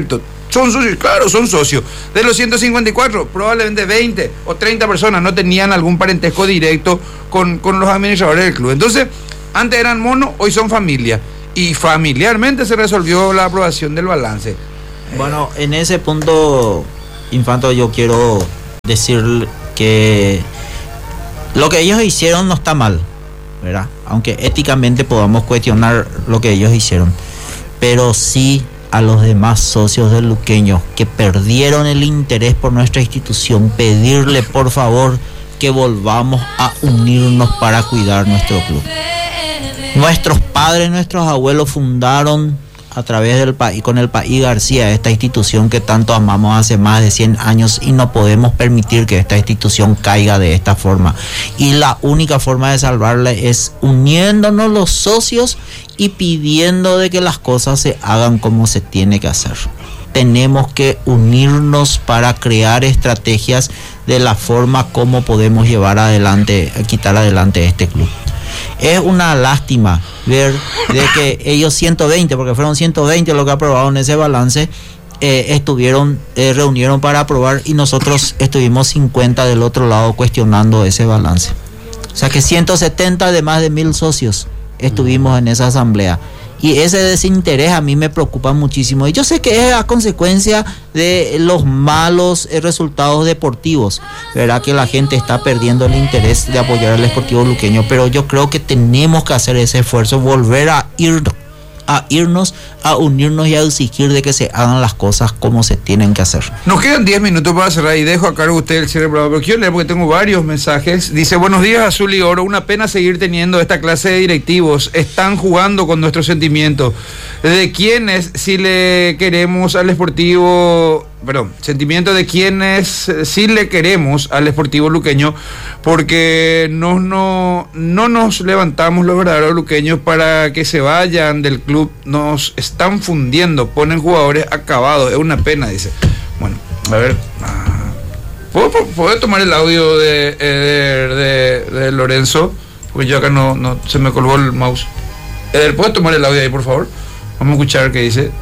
Son socios, claro, son socios. De los ciento cincuenta y cuatro, probablemente veinte o treinta personas no tenían algún parentesco directo con, con los administradores del club. Entonces, antes eran monos, hoy son familia. Y familiarmente se resolvió la aprobación del balance. Bueno, en ese punto, Infanto, yo quiero decir que lo que ellos hicieron no está mal, ¿verdad? Aunque éticamente podamos cuestionar lo que ellos hicieron. Pero sí a los demás socios del Luqueño que perdieron el interés por nuestra institución, pedirle por favor que volvamos a unirnos para cuidar nuestro club. Nuestros padres, nuestros abuelos fundaron a través del país, con el País García, esta institución que tanto amamos hace más de cien años, y no podemos permitir que esta institución caiga de esta forma. Y la única forma de salvarla es uniéndonos los socios y pidiendo de que las cosas se hagan como se tiene que hacer. Tenemos que unirnos para crear estrategias de la forma como podemos llevar adelante, quitar adelante este club. Es una lástima ver de que ellos ciento veinte, porque fueron ciento veinte lo que aprobaron ese balance, eh, estuvieron, eh, reunieron para aprobar, y nosotros estuvimos cincuenta del otro lado cuestionando ese balance. O sea que ciento setenta de más de mil socios estuvimos en esa asamblea. Y ese desinterés a mí me preocupa muchísimo. Y yo sé que es a consecuencia de los malos resultados deportivos, ¿verdad? Que la gente está perdiendo el interés de apoyar al Sportivo Luqueño. Pero yo creo que tenemos que hacer ese esfuerzo, volver a ir a irnos, a unirnos y a exigir de que se hagan las cosas como se tienen que hacer. Nos quedan diez minutos para cerrar y dejo a cargo usted el cierre, pero quiero leer porque tengo varios mensajes. Dice: buenos días, Azul y Oro, una pena seguir teniendo esta clase de directivos, están jugando con nuestros sentimientos. ¿De quiénes si le queremos al Sportivo, perdón, sentimiento de quienes sí le queremos al Sportivo Luqueño, porque no, no, no nos levantamos los verdaderos luqueños para que se vayan del club? Nos están fundiendo, ponen jugadores acabados, es una pena, dice. Bueno, a ver, ¿puedo, puedo tomar el audio de, de, de, de Lorenzo? Porque yo acá no, no se me colgó el mouse. ¿Puedes tomar el audio ahí, por favor? Vamos a escuchar qué dice.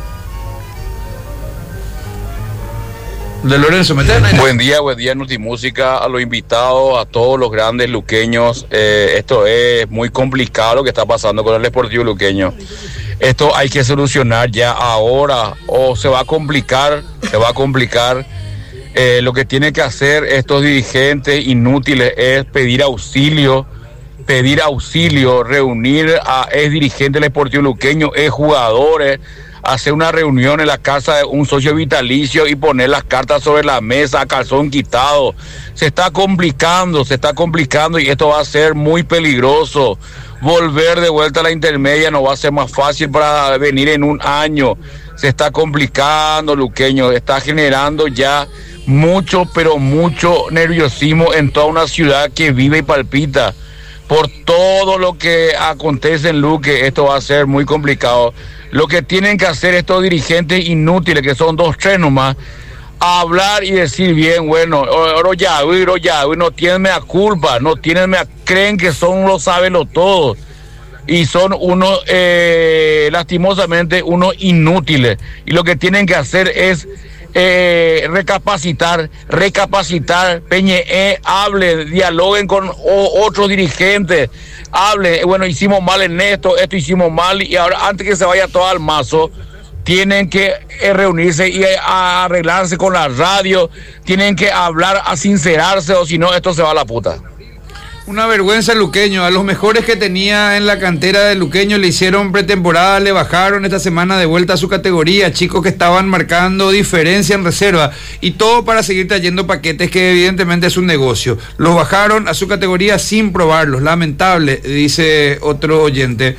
De Lorenzo, ¿metén ahí? Buen día, buen día, Notimúsica, a los invitados, a todos los grandes luqueños. Eh, esto es muy complicado lo que está pasando con el Sportivo Luqueño. Esto hay que solucionar ya ahora, o se va a complicar, se va a complicar. Eh, lo que tienen que hacer estos dirigentes inútiles es pedir auxilio, pedir auxilio, reunir a ex dirigentes del Sportivo Luqueño, ex jugadores, hacer una reunión en la casa de un socio vitalicio y poner las cartas sobre la mesa a calzón quitado. Se está complicando, se está complicando y esto va a ser muy peligroso. Volver de vuelta a la intermedia no va a ser más fácil para venir en un año. Se está complicando, Luqueño, está generando ya mucho, pero mucho nerviosismo en toda una ciudad que vive y palpita. Por todo lo que acontece en Luque, esto va a ser muy complicado. Lo que tienen que hacer estos dirigentes inútiles, que son dos, tres nomás, hablar y decir bien, bueno, Oroyahui, Oroyahui, no tienen mea culpa, no tienen mea, creen que son los sábenlo todos. Y son unos, eh, lastimosamente, unos inútiles. Y lo que tienen que hacer es eh, recapacitar, recapacitar, Peñe, eh, hablen, dialoguen con o, otros dirigentes, hablen, bueno, hicimos mal en esto, esto hicimos mal, y ahora antes que se vaya todo al mazo, tienen que eh, reunirse y eh, arreglarse con la radio, tienen que hablar, a sincerarse, o si no, esto se va a la puta. Una vergüenza el Luqueño. A los mejores que tenía en la cantera del Luqueño le hicieron pretemporada, le bajaron esta semana de vuelta a su categoría, chicos que estaban marcando diferencia en reserva, y todo para seguir trayendo paquetes, que evidentemente es un negocio. Los bajaron a su categoría sin probarlos, lamentable, dice otro oyente.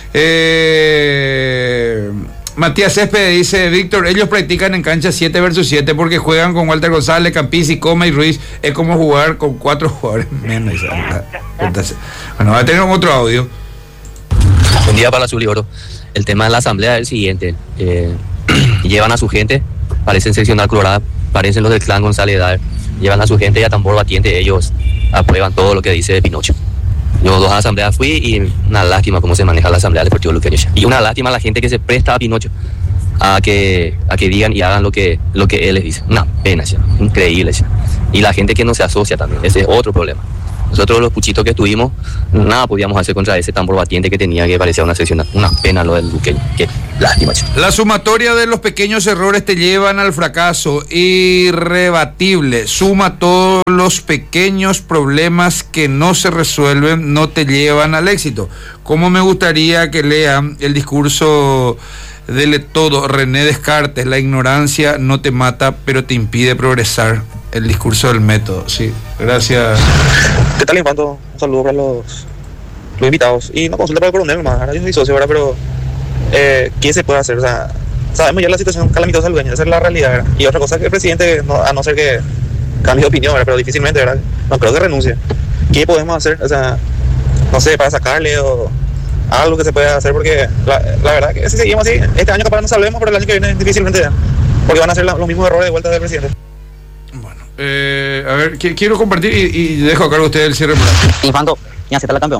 Eh... Matías Céspedes dice: Víctor, ellos practican en cancha siete versus siete porque juegan con Walter González, Campisi, Coma y Ruiz. Es como jugar con cuatro jugadores menos. Bueno, va a tener otro audio. Buen día para Azul y Oro. El tema de la asamblea es el siguiente. Eh, llevan a su gente, parecen seccional colorada, parecen los del clan González Dar. Llevan a su gente y a tambor batiente ellos aprueban todo lo que dice Pinocho. Yo dos asambleas fui y una lástima cómo se maneja la asamblea del Deportivo Luqueño. Y una lástima a la gente que se presta a Pinocho. a que a que digan y hagan lo que lo que él les dice. Una pena, ya, increíble. Ya. Y la gente que no se asocia también, ese es otro problema. Nosotros los puchitos que estuvimos, nada podíamos hacer contra ese tambor batiente que tenía, que parecía una sección, una pena lo del Luqueño. Qué lástima. Ya. La sumatoria de los pequeños errores te llevan al fracaso, irrebatible. Suma todos los pequeños problemas que no se resuelven, no te llevan al éxito. Cómo me gustaría que lean el discurso dele todo, René Descartes: la ignorancia no te mata, pero te impide progresar. El discurso del método, sí. Gracias. ¿Qué tal, Infanto? Un saludo para los, los invitados. Y no consulta para el coronel nomás, ahora yo soy socio, ¿verdad? Pero, eh, ¿qué se puede hacer? O sea, sabemos ya la situación calamitosa del dueño, esa es la realidad, ¿verdad? Y otra cosa que el presidente, no, a no ser que cambie de opinión, ¿verdad? Pero difícilmente, ¿verdad? No creo que renuncie. ¿Qué podemos hacer? O sea, no sé, para sacarle o algo que se pueda hacer, porque la, la verdad que si seguimos así, este año capaz no salvemos, pero el año que viene difícilmente, porque van a hacer la, los mismos errores de vuelta del presidente. Bueno, eh, a ver, qu- quiero compartir y, y dejo a cargo a ustedes el cierre. Infanto, ya se está la campeón.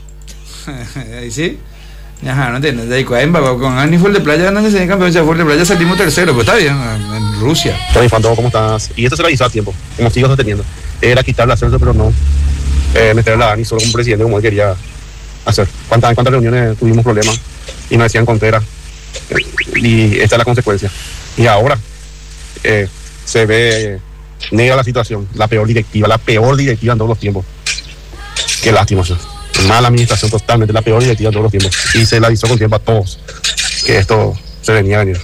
Ahí sí. Ajá, no entiendes. De ahí con Ani fue el de playa, no se campeón, ya fue el de playa, salimos tercero, pero está bien, en Rusia. Hola, Infanto, ¿cómo estás? Y esto se lo hizo a tiempo, como sigo sosteniendo. Era quitarle a Celso, pero no eh, meterle a Dani solo como presidente, como él quería hacer. ¿Cuántas, cuántas reuniones tuvimos problemas y nos decían Contreras? Y esta es la consecuencia. Y ahora eh, se ve negra la situación, la peor directiva, la peor directiva en todos los tiempos. Qué lástima eso. Mala administración totalmente, la peor directiva de todos los tiempos. Y se la avisó con tiempo a todos que esto se venía a venir.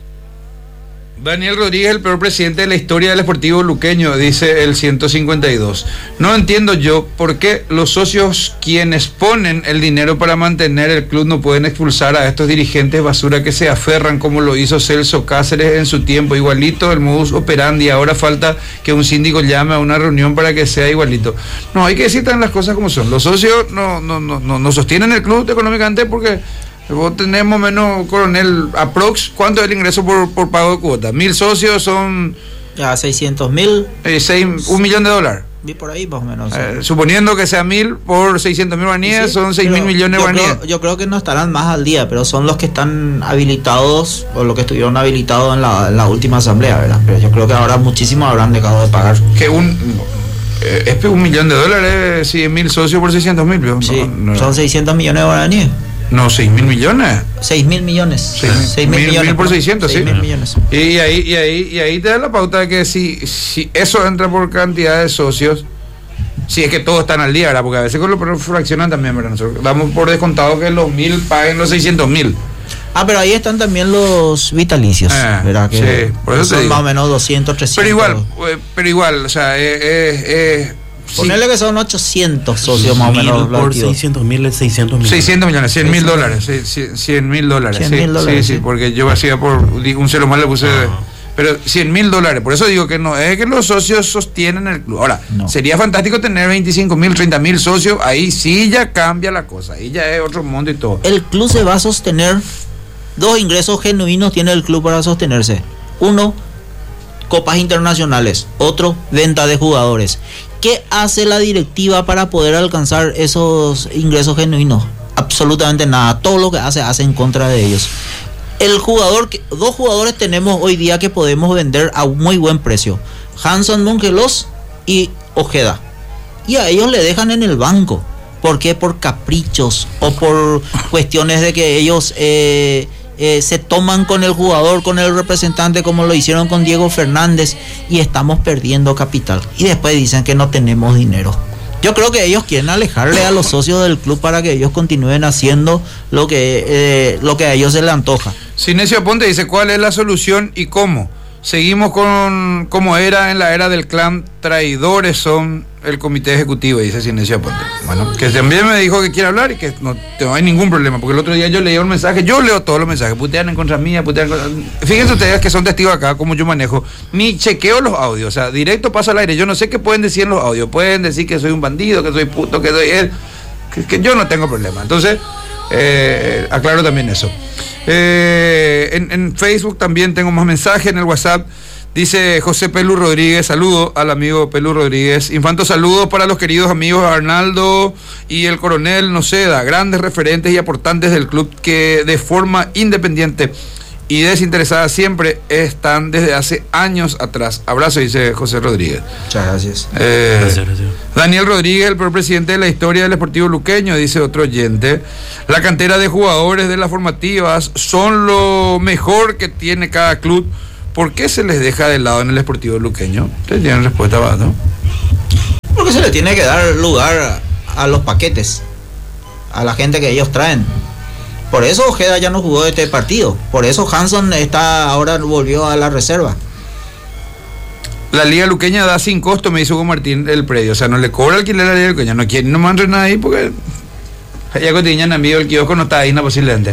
Daniel Rodríguez, el peor presidente de la historia del Sportivo Luqueño, dice el ciento cincuenta y dos. No entiendo yo por qué los socios, quienes ponen el dinero para mantener el club, no pueden expulsar a estos dirigentes basura que se aferran, como lo hizo Celso Cáceres en su tiempo. Igualito el modus operandi. Ahora falta que un síndico llame a una reunión para que sea igualito. No, hay que decir tan las cosas como son. Los socios no, no, no, no, no sostienen el club económicamente porque... Vos tenés más o menos, coronel, aprox, ¿cuánto es el ingreso por, por pago de cuota? Mil socios son... Ya, seiscientos mil. Eh, seis, un millón de dólares. Vi por ahí más o menos. Eh, suponiendo que sea mil por seiscientos mil guaraníes, sí, son seis mil millones de guaraníes. Creo, yo creo que no estarán más al día, pero son los que están habilitados, o los que estuvieron habilitados en la, en la última asamblea, ¿verdad? Pero yo creo que ahora muchísimos habrán dejado de pagar. Que un... Eh, es un millón de dólares, cien mil socios por seiscientos mil. No, sí, no, son seiscientos millones de guaraníes. No, seis mil millones. seis mil millones. seis mil millones. Mil por seiscientos, sí. Mil millones. Y ahí, y, ahí, y ahí te da la pauta de que si, si eso entra por cantidad de socios, si es que todos están al día, ¿verdad? Porque a veces con lo fraccionan también, ¿verdad? Nosotros damos por descontado que los mil paguen los seiscientos mil. Ah, pero ahí están también los vitalicios, ah, ¿verdad? Que sí, por eso son más o menos doscientos, trescientos. Pero igual, pero igual, o sea, eh, eh, eh, ponerle sí, que son ochocientos socios más o menos. Por seiscientos mil es seiscientos millones. seiscientos millones, cien mil dólares. cien mil dólares. cien mil dólares. Sí, sí, porque yo hacía por un cero más le puse. Ah. Pero cien mil dólares. Por eso digo que no es que los socios sostienen el club. Ahora, no. Sería fantástico tener veinticinco mil, treinta mil socios. Ahí sí ya cambia la cosa. Ahí ya es otro mundo y todo. El club se va a sostener. Dos ingresos genuinos tiene el club para sostenerse. Uno, copas internacionales. Otro, venta de jugadores. ¿Qué hace la directiva para poder alcanzar esos ingresos genuinos? Absolutamente nada. Todo lo que hace, hace en contra de ellos. El jugador, que, dos jugadores tenemos hoy día que podemos vender a un muy buen precio. Hanson Mongelos y Ojeda. Y a ellos le dejan en el banco. ¿Por qué? Por caprichos o por cuestiones de que ellos... Eh, Eh, se toman con el jugador, con el representante, como lo hicieron con Diego Fernández, y estamos perdiendo capital. Y después dicen que no tenemos dinero. Yo creo que ellos quieren alejarle a los socios del club para que ellos continúen haciendo lo que, eh, lo que a ellos se les antoja. Sinesio Aponte dice, ¿cuál es la solución y cómo? Seguimos con como era en la era del clan, traidores son el comité ejecutivo, dice Sinesio Aponte. Bueno, que también me dijo que quiere hablar y que no, no hay ningún problema, porque el otro día yo leía un mensaje, yo leo todos los mensajes, putean en contra mía, putean en contra... Fíjense ustedes que son testigos acá, como yo manejo, ni chequeo los audios, o sea, directo paso al aire, yo no sé qué pueden decir en los audios, pueden decir que soy un bandido, que soy puto, que soy él, que, que yo no tengo problema, entonces, eh, aclaro también eso. Eh, en, en Facebook también tengo más mensajes, en el WhatsApp dice José Pelú Rodríguez, saludo al amigo Pelú Rodríguez. Infanto, saludos para los queridos amigos Arnaldo y el coronel Noceda, grandes referentes y aportantes del club que de forma independiente y desinteresada siempre están desde hace años atrás. Abrazo, dice José Rodríguez. Muchas gracias. Eh, Gracias, gracias. Daniel Rodríguez, el peor presidente de la historia del Sportivo Luqueño, dice otro oyente. La cantera de jugadores de las formativas son lo mejor que tiene cada club. ¿Por qué se les deja de lado en el Sportivo Luqueño? Ustedes tienen respuesta, ¿no? Porque se le tiene que dar lugar a los paquetes, a la gente que ellos traen. Por eso Ojeda ya no jugó este partido. Por eso Hanson está ahora volvió a la reserva. La Liga Luqueña da sin costo, me dice Hugo Martín, el predio. O sea, no le cobra alquiler a la Liga Luqueña. No quieren, no mandan nada ahí porque allá cotidianan amigo, el kiosco no está ahí, no posiblemente.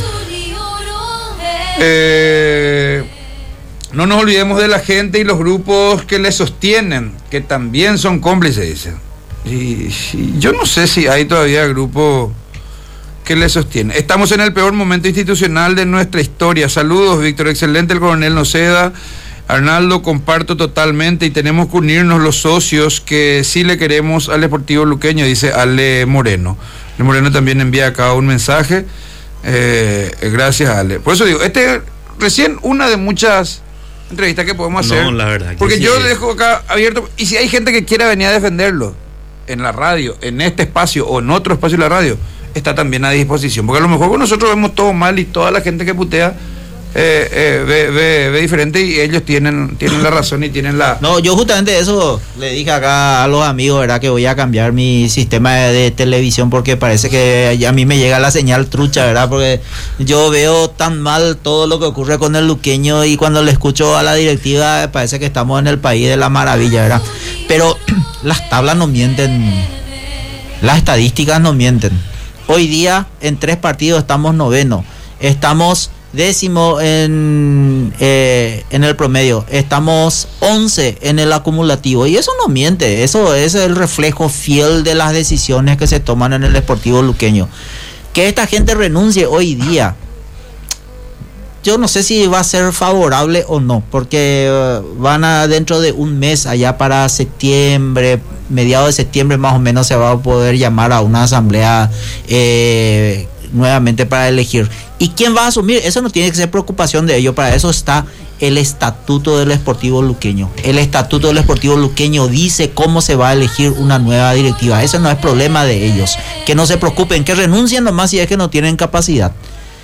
Eh, no nos olvidemos de la gente y los grupos que le sostienen, que también son cómplices, dice. Y, y yo no sé si hay todavía grupos que le sostiene. Estamos en el peor momento institucional de nuestra historia. Saludos, Víctor. Excelente el coronel Noceda. Arnaldo, comparto totalmente y tenemos que unirnos los socios que sí le queremos al Sportivo Luqueño, dice Ale Moreno. Ale Moreno también envía acá un mensaje. Eh, gracias, Ale. Por eso digo, este es recién una de muchas entrevistas que podemos hacer. No, la verdad que porque sí. yo dejo acá abierto. Y si hay gente que quiera venir a defenderlo en la radio, en este espacio o en otro espacio de la radio, está también a disposición, porque a lo mejor nosotros vemos todo mal y toda la gente que putea eh, eh, ve, ve, ve diferente y ellos tienen, tienen la razón y tienen la... No, yo justamente eso le dije acá a los amigos, ¿verdad? Que voy a cambiar mi sistema de, de televisión porque parece que a mí me llega la señal trucha, ¿verdad? Porque yo veo tan mal todo lo que ocurre con el Luqueño y cuando le escucho a la directiva parece que estamos en el país de la maravilla, ¿verdad? Pero las tablas no mienten, las estadísticas no mienten. Hoy día en tres partidos estamos noveno, estamos décimo en, eh, en el promedio, estamos once en el acumulativo y eso no miente, eso es el reflejo fiel de las decisiones que se toman en el Sportivo Luqueño. Que esta gente renuncie hoy día, yo no sé si va a ser favorable o no, porque uh, van a dentro de un mes, allá para septiembre, mediados de septiembre más o menos, se va a poder llamar a una asamblea eh, nuevamente para elegir. ¿Y quién va a asumir? Eso no tiene que ser preocupación de ellos, para eso está el estatuto del Sportivo Luqueño. El estatuto del Sportivo Luqueño dice cómo se va a elegir una nueva directiva. Eso no es problema de ellos. Que no se preocupen, que renuncien nomás si es que no tienen capacidad.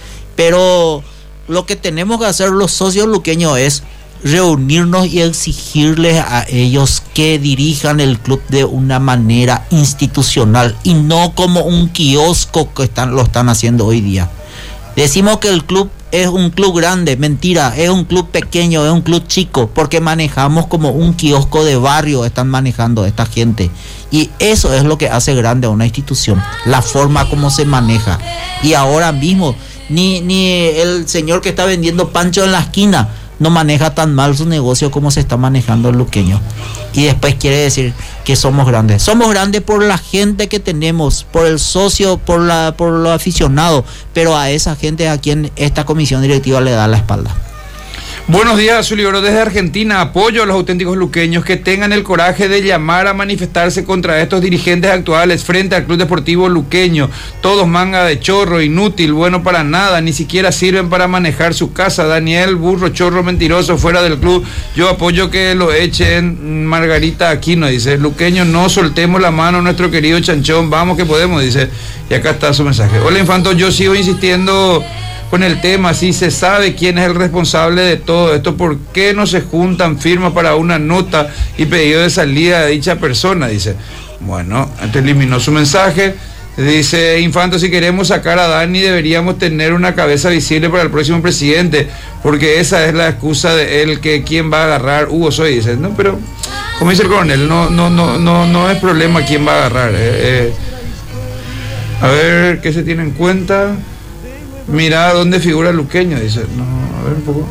Pero lo que tenemos que hacer los socios luqueños es reunirnos y exigirles a ellos que dirijan el club de una manera institucional y no como un kiosco que están, lo están haciendo hoy día. Decimos que el club es un club grande, mentira, es un club pequeño, es un club chico, porque manejamos como un kiosco de barrio, están manejando esta gente. Y eso es lo que hace grande a una institución, la forma como se maneja. Y ahora mismo Ni, ni el señor que está vendiendo pancho en la esquina no maneja tan mal su negocio como se está manejando el Luqueño. Y después quiere decir que somos grandes. Somos grandes por la gente que tenemos, por el socio, por la, por los aficionados, pero a esa gente a quien esta comisión directiva le da la espalda. Buenos días, Azul y Oro desde Argentina. Apoyo a los auténticos luqueños que tengan el coraje de llamar a manifestarse contra estos dirigentes actuales frente al Club Deportivo Luqueño. Todos manga de chorro, inútil, bueno para nada, ni siquiera sirven para manejar su casa. Daniel, burro, chorro, mentiroso, fuera del club. Yo apoyo que lo echen. Margarita Aquino dice, Luqueño, no soltemos la mano a nuestro querido Chanchón, vamos que podemos, dice. Y acá está su mensaje. Hola, Infanto, yo sigo insistiendo con el tema, si se sabe quién es el responsable de todo esto, ¿por qué no se juntan firmas para una nota y pedido de salida de dicha persona? Dice, bueno, este eliminó su mensaje. Dice, Infanto, si queremos sacar a Dani deberíamos tener una cabeza visible para el próximo presidente, porque esa es la excusa de él, que quién va a agarrar. Hugo Soy dice, no, pero como dice el coronel, no, no, no, no, no es problema quién va a agarrar. Eh, eh. A ver, ¿qué se tiene en cuenta? Mira dónde figura el Luqueño, dice. No, a ver un poco.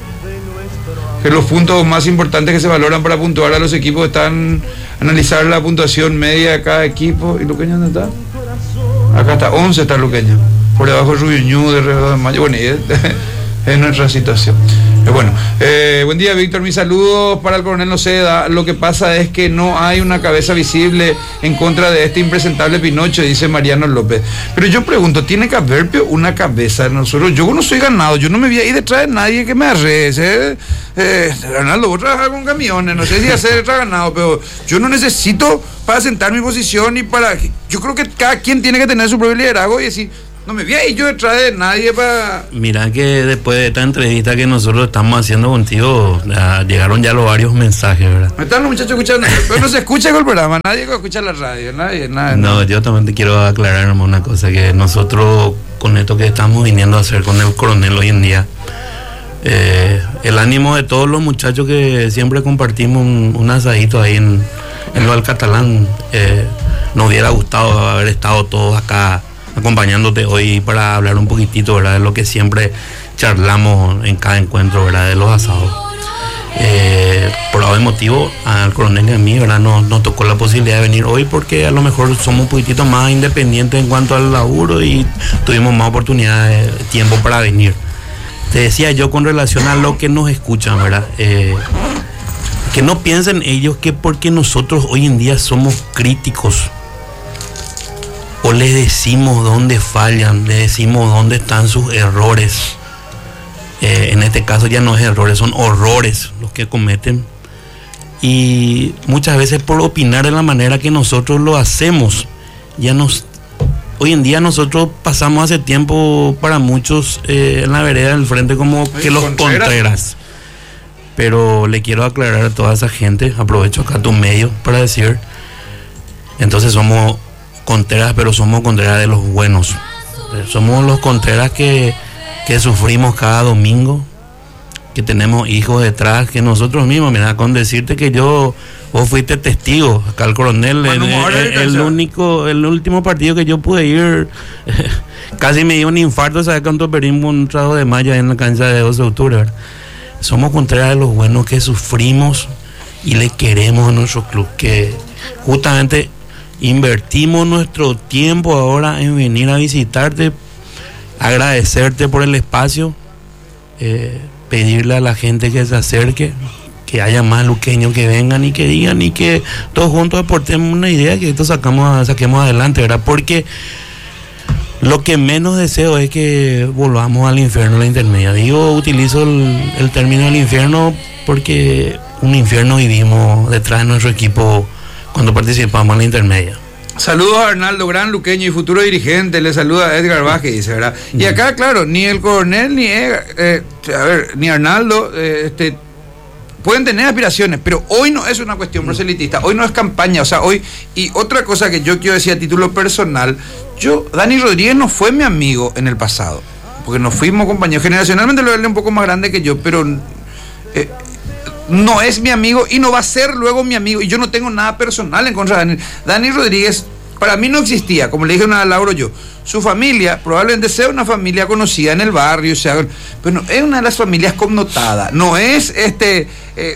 Que los puntos más importantes que se valoran para puntuar a los equipos están analizar la puntuación media de cada equipo. ¿Y Luqueño dónde está? Acá está, once está Luqueño. Por debajo Rubio Ñu, de Río de Mayo. Bueno, y es nuestra situación. Eh, bueno, eh, buen día, Víctor, mis saludos para el coronel Noceda. Lo que pasa es que no hay una cabeza visible en contra de este impresentable Pinocho, dice Mariano López. Pero yo pregunto, ¿tiene que haber una cabeza? Nosotros, yo no soy ganado, yo no me voy a ir detrás de nadie que me arrese. ¿eh? Eh, Arnaldo, vos trabajas con camiones, no sé si hacer detrás ganado, pero yo no necesito para sentar mi posición y para... Yo creo que cada quien tiene que tener su propio liderazgo y decir... No me voy a ir yo detrás de nadie para... Mira que después de esta entrevista que nosotros estamos haciendo contigo, ya, llegaron ya los varios mensajes, ¿verdad? Me están los muchachos escuchando, pero no se escucha con el programa, nadie escucha la radio, nadie, nadie. No, no. Yo también te quiero aclarar una cosa, que nosotros con esto que estamos viniendo a hacer con el coronel hoy en día, eh, el ánimo de todos los muchachos que siempre compartimos un, un asadito ahí en, en lo del Catalán, eh, nos hubiera gustado haber estado todos acá acompañándote hoy para hablar un poquitito, ¿verdad?, de lo que siempre charlamos en cada encuentro, ¿verdad?, de los asados. Eh, por algún motivo al coronel y a mí, ¿verdad?, nos, nos tocó la posibilidad de venir hoy porque a lo mejor somos un poquitito más independientes en cuanto al laburo y tuvimos más oportunidad de tiempo para venir. Te decía yo con relación a lo que nos escuchan, ¿verdad?, eh, que no piensen ellos que porque nosotros hoy en día somos críticos o les decimos dónde fallan, les decimos dónde están sus errores. Eh, en este caso ya no es errores, son horrores los que cometen. Y muchas veces por opinar de la manera que nosotros lo hacemos, ya nos... Hoy en día nosotros pasamos hace tiempo para muchos eh, en la vereda del frente como que los Contreras. Contreras. Pero le quiero aclarar a toda esa gente, aprovecho acá tu medio para decir, entonces somos Contreras, pero somos Contreras de los buenos. Somos los Contreras que, que sufrimos cada domingo, que tenemos hijos detrás, que nosotros mismos, mira, con decirte que yo, vos fuiste testigo, acá el coronel, el, el, el único, el último partido que yo pude ir, casi me dio un infarto, ¿sabes cuánto perdimos un trago de malla en la cancha de doce de octubre, ¿verdad? Somos Contreras de los buenos que sufrimos y le queremos a nuestro club, que justamente invertimos nuestro tiempo ahora en venir a visitarte, agradecerte por el espacio, eh, pedirle a la gente que se acerque, que haya más luqueños que vengan y que digan y que todos juntos aportemos una idea que esto sacamos, saquemos adelante, ¿verdad? Porque lo que menos deseo es que volvamos al infierno, a la intermedia. Digo, utilizo el, el término del infierno porque un infierno vivimos detrás de nuestro equipo cuando participamos en la intermedia. Saludos a Arnaldo, gran luqueño y futuro dirigente, le saluda a Edgar Vázquez, dice, ¿verdad? Y acá, claro, ni el coronel, ni Edgar, eh, a ver, ni Arnaldo, eh, este, pueden tener aspiraciones, pero hoy no es una cuestión proselitista, hoy no es campaña, o sea, hoy, y otra cosa que yo quiero decir a título personal, yo, Dani Rodríguez no fue mi amigo en el pasado, porque nos fuimos compañeros, generacionalmente lo es un poco más grande que yo, pero... Eh, no es mi amigo y no va a ser luego mi amigo, y yo no tengo nada personal en contra de Dani. Dani Rodríguez para mí no existía, como le dije a Lauro yo, su familia probablemente sea una familia conocida en el barrio, sea, pero no, es una de las familias connotadas, no es este eh,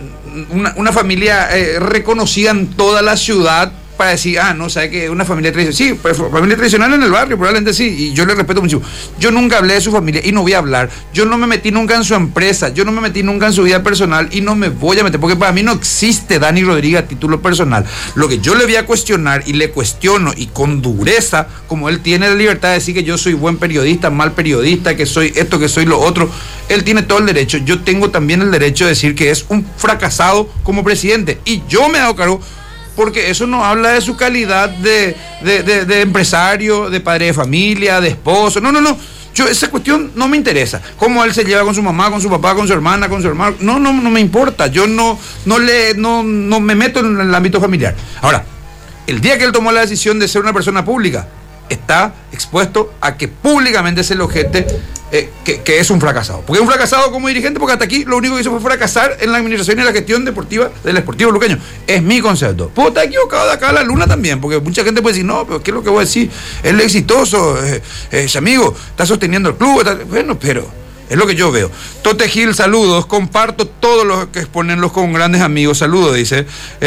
una, una familia eh, reconocida en toda la ciudad para decir, ah, no, sabe que es una familia tradicional. Sí, pues, familia tradicional en el barrio, probablemente sí, y yo le respeto mucho. Yo nunca hablé de su familia y no voy a hablar. Yo no me metí nunca en su empresa, yo no me metí nunca en su vida personal y no me voy a meter, porque para mí no existe Dani Rodríguez a título personal. Lo que yo le voy a cuestionar y le cuestiono y con dureza, como él tiene la libertad de decir que yo soy buen periodista, mal periodista, que soy esto, que soy lo otro, él tiene todo el derecho. Yo tengo también el derecho de decir que es un fracasado como presidente y yo me hago cargo, porque eso no habla de su calidad de, de, de, de empresario, de padre de familia, de esposo. No, no, no. Yo, esa cuestión no me interesa. Cómo él se lleva con su mamá, con su papá, con su hermana, con su hermano. No, no, no me importa. Yo no, no, le, no, no me meto en el ámbito familiar. Ahora, el día que él tomó la decisión de ser una persona pública, está expuesto a que públicamente se le objete eh, que, que es un fracasado. Porque es un fracasado como dirigente, porque hasta aquí lo único que hizo fue fracasar en la administración y la gestión deportiva del Sportivo Luqueño. Es mi concepto. Puedo estar equivocado de acá a la luna también, porque mucha gente puede decir, no, pero ¿qué es lo que voy a decir? Él es exitoso, eh, eh, ese amigo, está sosteniendo el club. Está... Bueno, pero... es lo que yo veo. Tote Gil, saludos. Comparto todo lo que exponen con grandes amigos. Saludos, dice.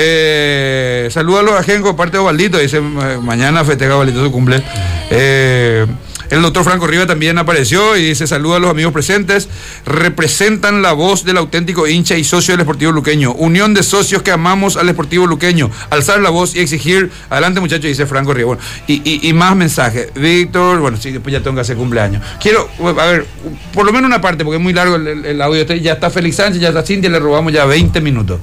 Eh, saludos a los ajenos por parte de Ovaldito. Dice, mañana festeja Ovaldito su cumple. Eh, El doctor Franco Riva también apareció y dice: saluda a los amigos presentes, representan la voz del auténtico hincha y socio del Sportivo Luqueño, unión de socios que amamos al Sportivo Luqueño, alzar la voz y exigir, adelante muchachos, dice Franco Riva. Bueno, y, y, y más mensajes. Víctor, bueno, sí, después ya tengo que hacer cumpleaños. Quiero, a ver, por lo menos una parte, porque es muy largo el, el, el audio. Ya está Félix Sánchez, ya está Cintia, le robamos ya veinte minutos.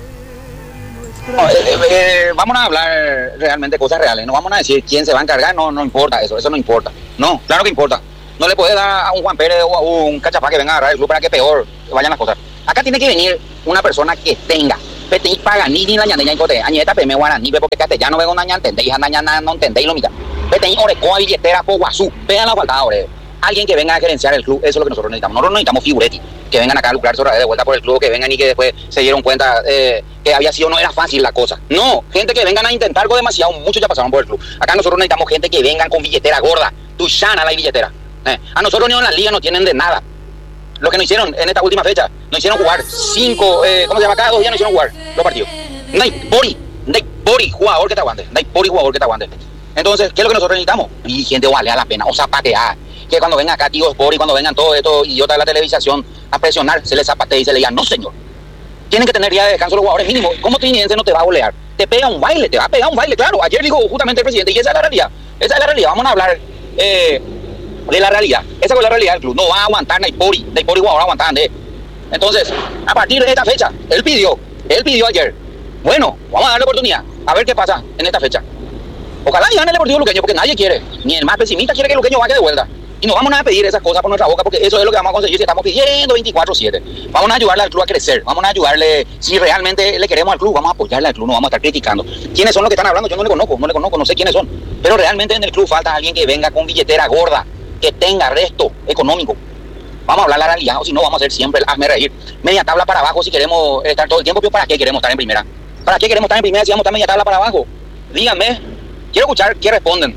No, eh, eh, vamos a hablar realmente cosas reales, no vamos a decir quién se va a encargar, no, no importa eso, eso no importa. No, claro que importa. No le puede dar a un Juan Pérez o a un Cachapá que venga a agarrar el club para que peor vayan las cosas. Acá tiene que venir una persona que tenga Peti Pagani ni la ñandeña incote, añeta peme guaraní, porque castellano veo una ñantende y anda no entendéis lo mitad. Peti orecoa billetera po guazú, vean la faltada ahora. Alguien que venga a gerenciar el club, eso es lo que nosotros necesitamos. Nosotros no necesitamos figuretti, que vengan acá a lucrarse otra vez de vuelta por el club, que vengan y que después se dieron cuenta eh, que había sido, no era fácil la cosa. No, gente que vengan a intentar algo demasiado, muchos ya pasaron por el club. Acá nosotros necesitamos gente que vengan con billetera gorda, tuchana la billetera. Eh, a nosotros ni en la liga no tienen de nada. Lo que nos hicieron en esta última fecha, nos hicieron jugar cinco, eh, ¿cómo se llama? Cada dos días nos hicieron jugar los partidos. No hay pori, no hay pori jugador que te aguante, no hay pori jugador que te aguante. Entonces, ¿qué es lo que nosotros necesitamos? Y gente vale a la pena, o zapatear. Que cuando venga acá tío Sport y cuando vengan todos estos idiotas de la televisación a presionar, se les zapatee y se le diga, no señor. Tienen que tener día de descanso los jugadores mínimos. ¿Cómo trinidente no te va a golear? Te pega un baile, te va a pegar un baile, claro. Ayer dijo justamente el presidente, y esa es la realidad. Esa es la realidad. Vamos a hablar eh, de la realidad. Esa es la realidad del club. No va a aguantar Naipori. Naipori jugador aguantan de. Entonces, a partir de esta fecha, él pidió, él pidió ayer. Bueno, vamos a darle oportunidad. A ver qué pasa en esta fecha. Ojalá y gane el Deportivo Luqueño, porque nadie quiere. Ni el más pesimista quiere que el Luqueño vaya de vuelta. Y no vamos a pedir esas cosas por nuestra boca, porque eso es lo que vamos a conseguir si estamos pidiendo veinticuatro siete. Vamos a ayudarle al club a crecer, vamos a ayudarle, si realmente le queremos al club, vamos a apoyarle al club, no vamos a estar criticando. ¿Quiénes son los que están hablando? Yo no le conozco, no le conozco, no sé quiénes son. Pero realmente en el club falta alguien que venga con billetera gorda, que tenga resto económico. Vamos a hablar la realidad, o si no vamos a hacer siempre el hazme reír. Media tabla para abajo si queremos estar todo el tiempo, pero ¿para qué queremos estar en primera? ¿Para qué queremos estar en primera si vamos a estar media tabla para abajo? Díganme, quiero escuchar qué responden.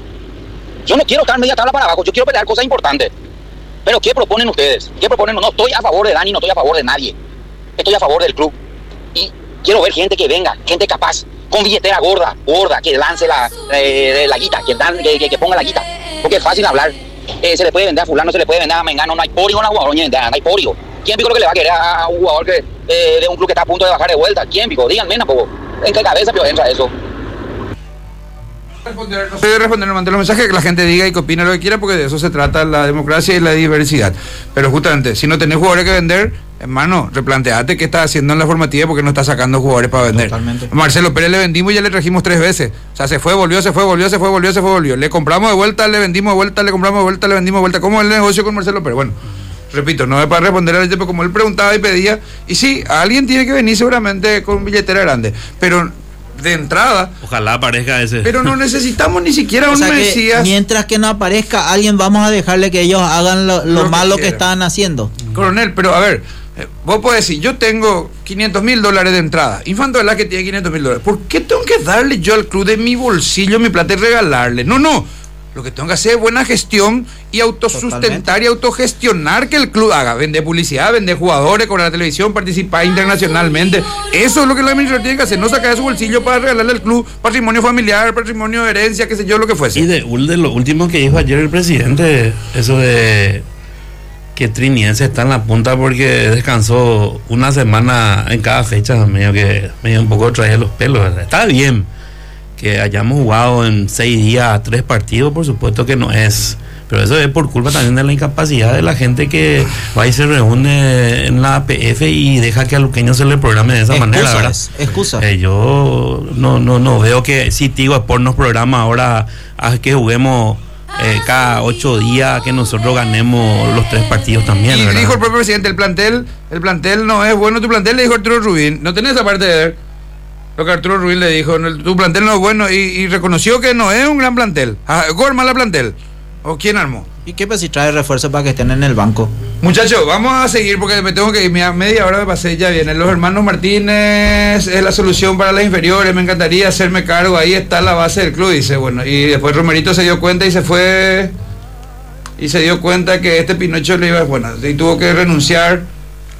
Yo no quiero estar media tabla para abajo, yo quiero pelear cosas importantes. Pero ¿qué proponen ustedes? ¿Qué proponen? No estoy a favor de Dani, no estoy a favor de nadie. Estoy a favor del club. Y quiero ver gente que venga, gente capaz, con billetera gorda, gorda, que lance la, eh, la guita, que, dan, que, que, que ponga la guita. Porque es fácil hablar. Eh, se le puede vender a fulano, se le puede vender a Mengano, no hay porio a jugador, no hay porio. ¿Quién pico lo que le va a querer a, a un jugador que, eh, de un club que está a punto de bajar de vuelta? ¿Quién pico? Díganme, ¿no? ¿En qué cabeza pero entra eso? Responder, no sé de responder, no mandé los mensajes, que la gente diga y que opine lo que quiera, porque de eso se trata la democracia y la diversidad. Pero justamente, si no tenés jugadores que vender, hermano, replanteate qué estás haciendo en la formativa, porque no estás sacando jugadores para vender. Totalmente. Marcelo Pérez le vendimos y ya le trajimos tres veces. O sea, se fue, volvió, se fue, volvió, se fue, volvió, se fue, volvió. Le compramos de vuelta, le vendimos de vuelta, le compramos de vuelta, le vendimos de vuelta. ¿Cómo es el negocio con Marcelo Pérez? Bueno, repito, no es para responder al tiempo como él preguntaba y pedía. Y sí, alguien tiene que venir seguramente con billetera grande, pero de entrada, ojalá aparezca ese. Pero no necesitamos ni siquiera un o sea Mesías. Mientras que no aparezca alguien, vamos a dejarle que ellos hagan lo, lo, lo malo que, que están haciendo. Coronel, pero a ver, eh, vos podés decir, yo tengo quinientos mil dólares de entrada. Infanto de la que tiene quinientos mil dólares. ¿Por qué tengo que darle yo al club de mi bolsillo mi plata y regalarle? No, no. Lo que tengo que hacer es buena gestión y autosustentar Totalmente. y autogestionar que el club haga. Vender publicidad, vender jugadores, cobrar la televisión, participar internacionalmente. Eso es lo que la administración tiene que hacer. No sacar de su bolsillo para regalarle al club patrimonio familiar, patrimonio de herencia, qué sé yo, lo que fuese. Y de, de lo último que dijo ayer el presidente, eso de que Triniense está en la punta porque descansó una semana en cada fecha, medio que medio un poco trae los pelos. Está bien que hayamos jugado en seis días tres partidos, por supuesto que no es, pero eso es por culpa también de la incapacidad de la gente que va y se reúne en la A P F y deja que a Luqueño se le programe de esa excusa, manera, ¿verdad? Excusa. Eh, yo no no no veo que si Tigo Sport nos programa ahora a que juguemos eh, cada ocho días, que nosotros ganemos los tres partidos también, y ¿verdad? Dijo el propio presidente, el plantel, el plantel no es bueno, tu plantel, le dijo Arturo Rubín, no tenés esa parte de ver. Lo que Arturo Ruiz le dijo, tu plantel no es bueno, y, y reconoció que no es un gran plantel. ¿Gorma la plantel? ¿O quién armó? ¿Y qué pues si trae refuerzos para que estén en el banco? Muchachos, vamos a seguir porque me tengo que ir, media hora me pasé, ya vienen. Los hermanos Martínez es la solución para las inferiores, me encantaría hacerme cargo, ahí está la base del club, dice, bueno, y después Romerito se dio cuenta y se fue, y se dio cuenta que este Pinocho le iba, bueno, y tuvo que renunciar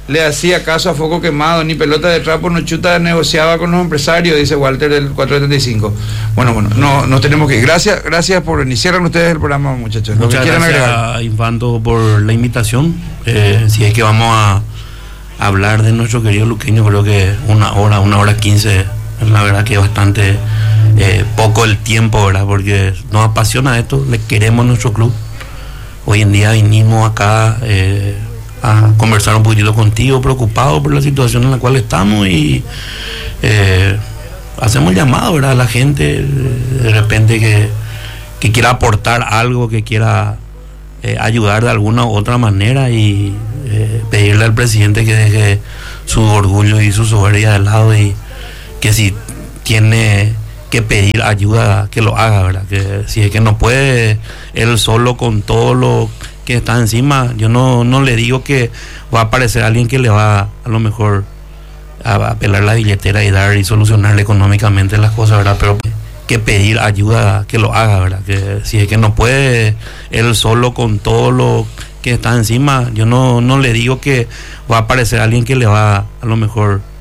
le hacía caso a foco quemado, ni pelota de trapo, no chuta, negociaba con los empresarios, dice Walter del cuatrocientos setenta y cinco. Bueno, bueno, no, nos tenemos que ir. Gracias, gracias por iniciar ustedes el programa, muchachos. Lo Muchas que gracias, agregar. Infanto, por la invitación. Eh, si es que vamos a hablar de nuestro querido luqueño, creo que una hora, una hora quince, la verdad que es bastante eh, poco el tiempo, ¿verdad? Porque nos apasiona esto, le queremos nuestro club. Hoy en día vinimos acá eh, a conversar un poquitito contigo, preocupados por la situación en la cual estamos, y eh, hacemos llamado, ¿verdad?, a la gente de repente que, que quiera aportar algo, que quiera eh, ayudar de alguna u otra manera, y eh, pedirle al presidente que deje su orgullo y su soberbia de lado, y que si tiene que pedir ayuda, que lo haga, ¿verdad? Que si es que no puede él solo con todo lo que está encima, yo no, no le digo que va a aparecer alguien que le va a lo mejor a, a pelar la billetera y dar y solucionarle económicamente las cosas, ¿verdad? Pero que pedir ayuda, que lo haga, ¿verdad? Que si es que no puede él solo con todo lo que está encima, yo no, no le digo que va a aparecer alguien que le va a lo mejor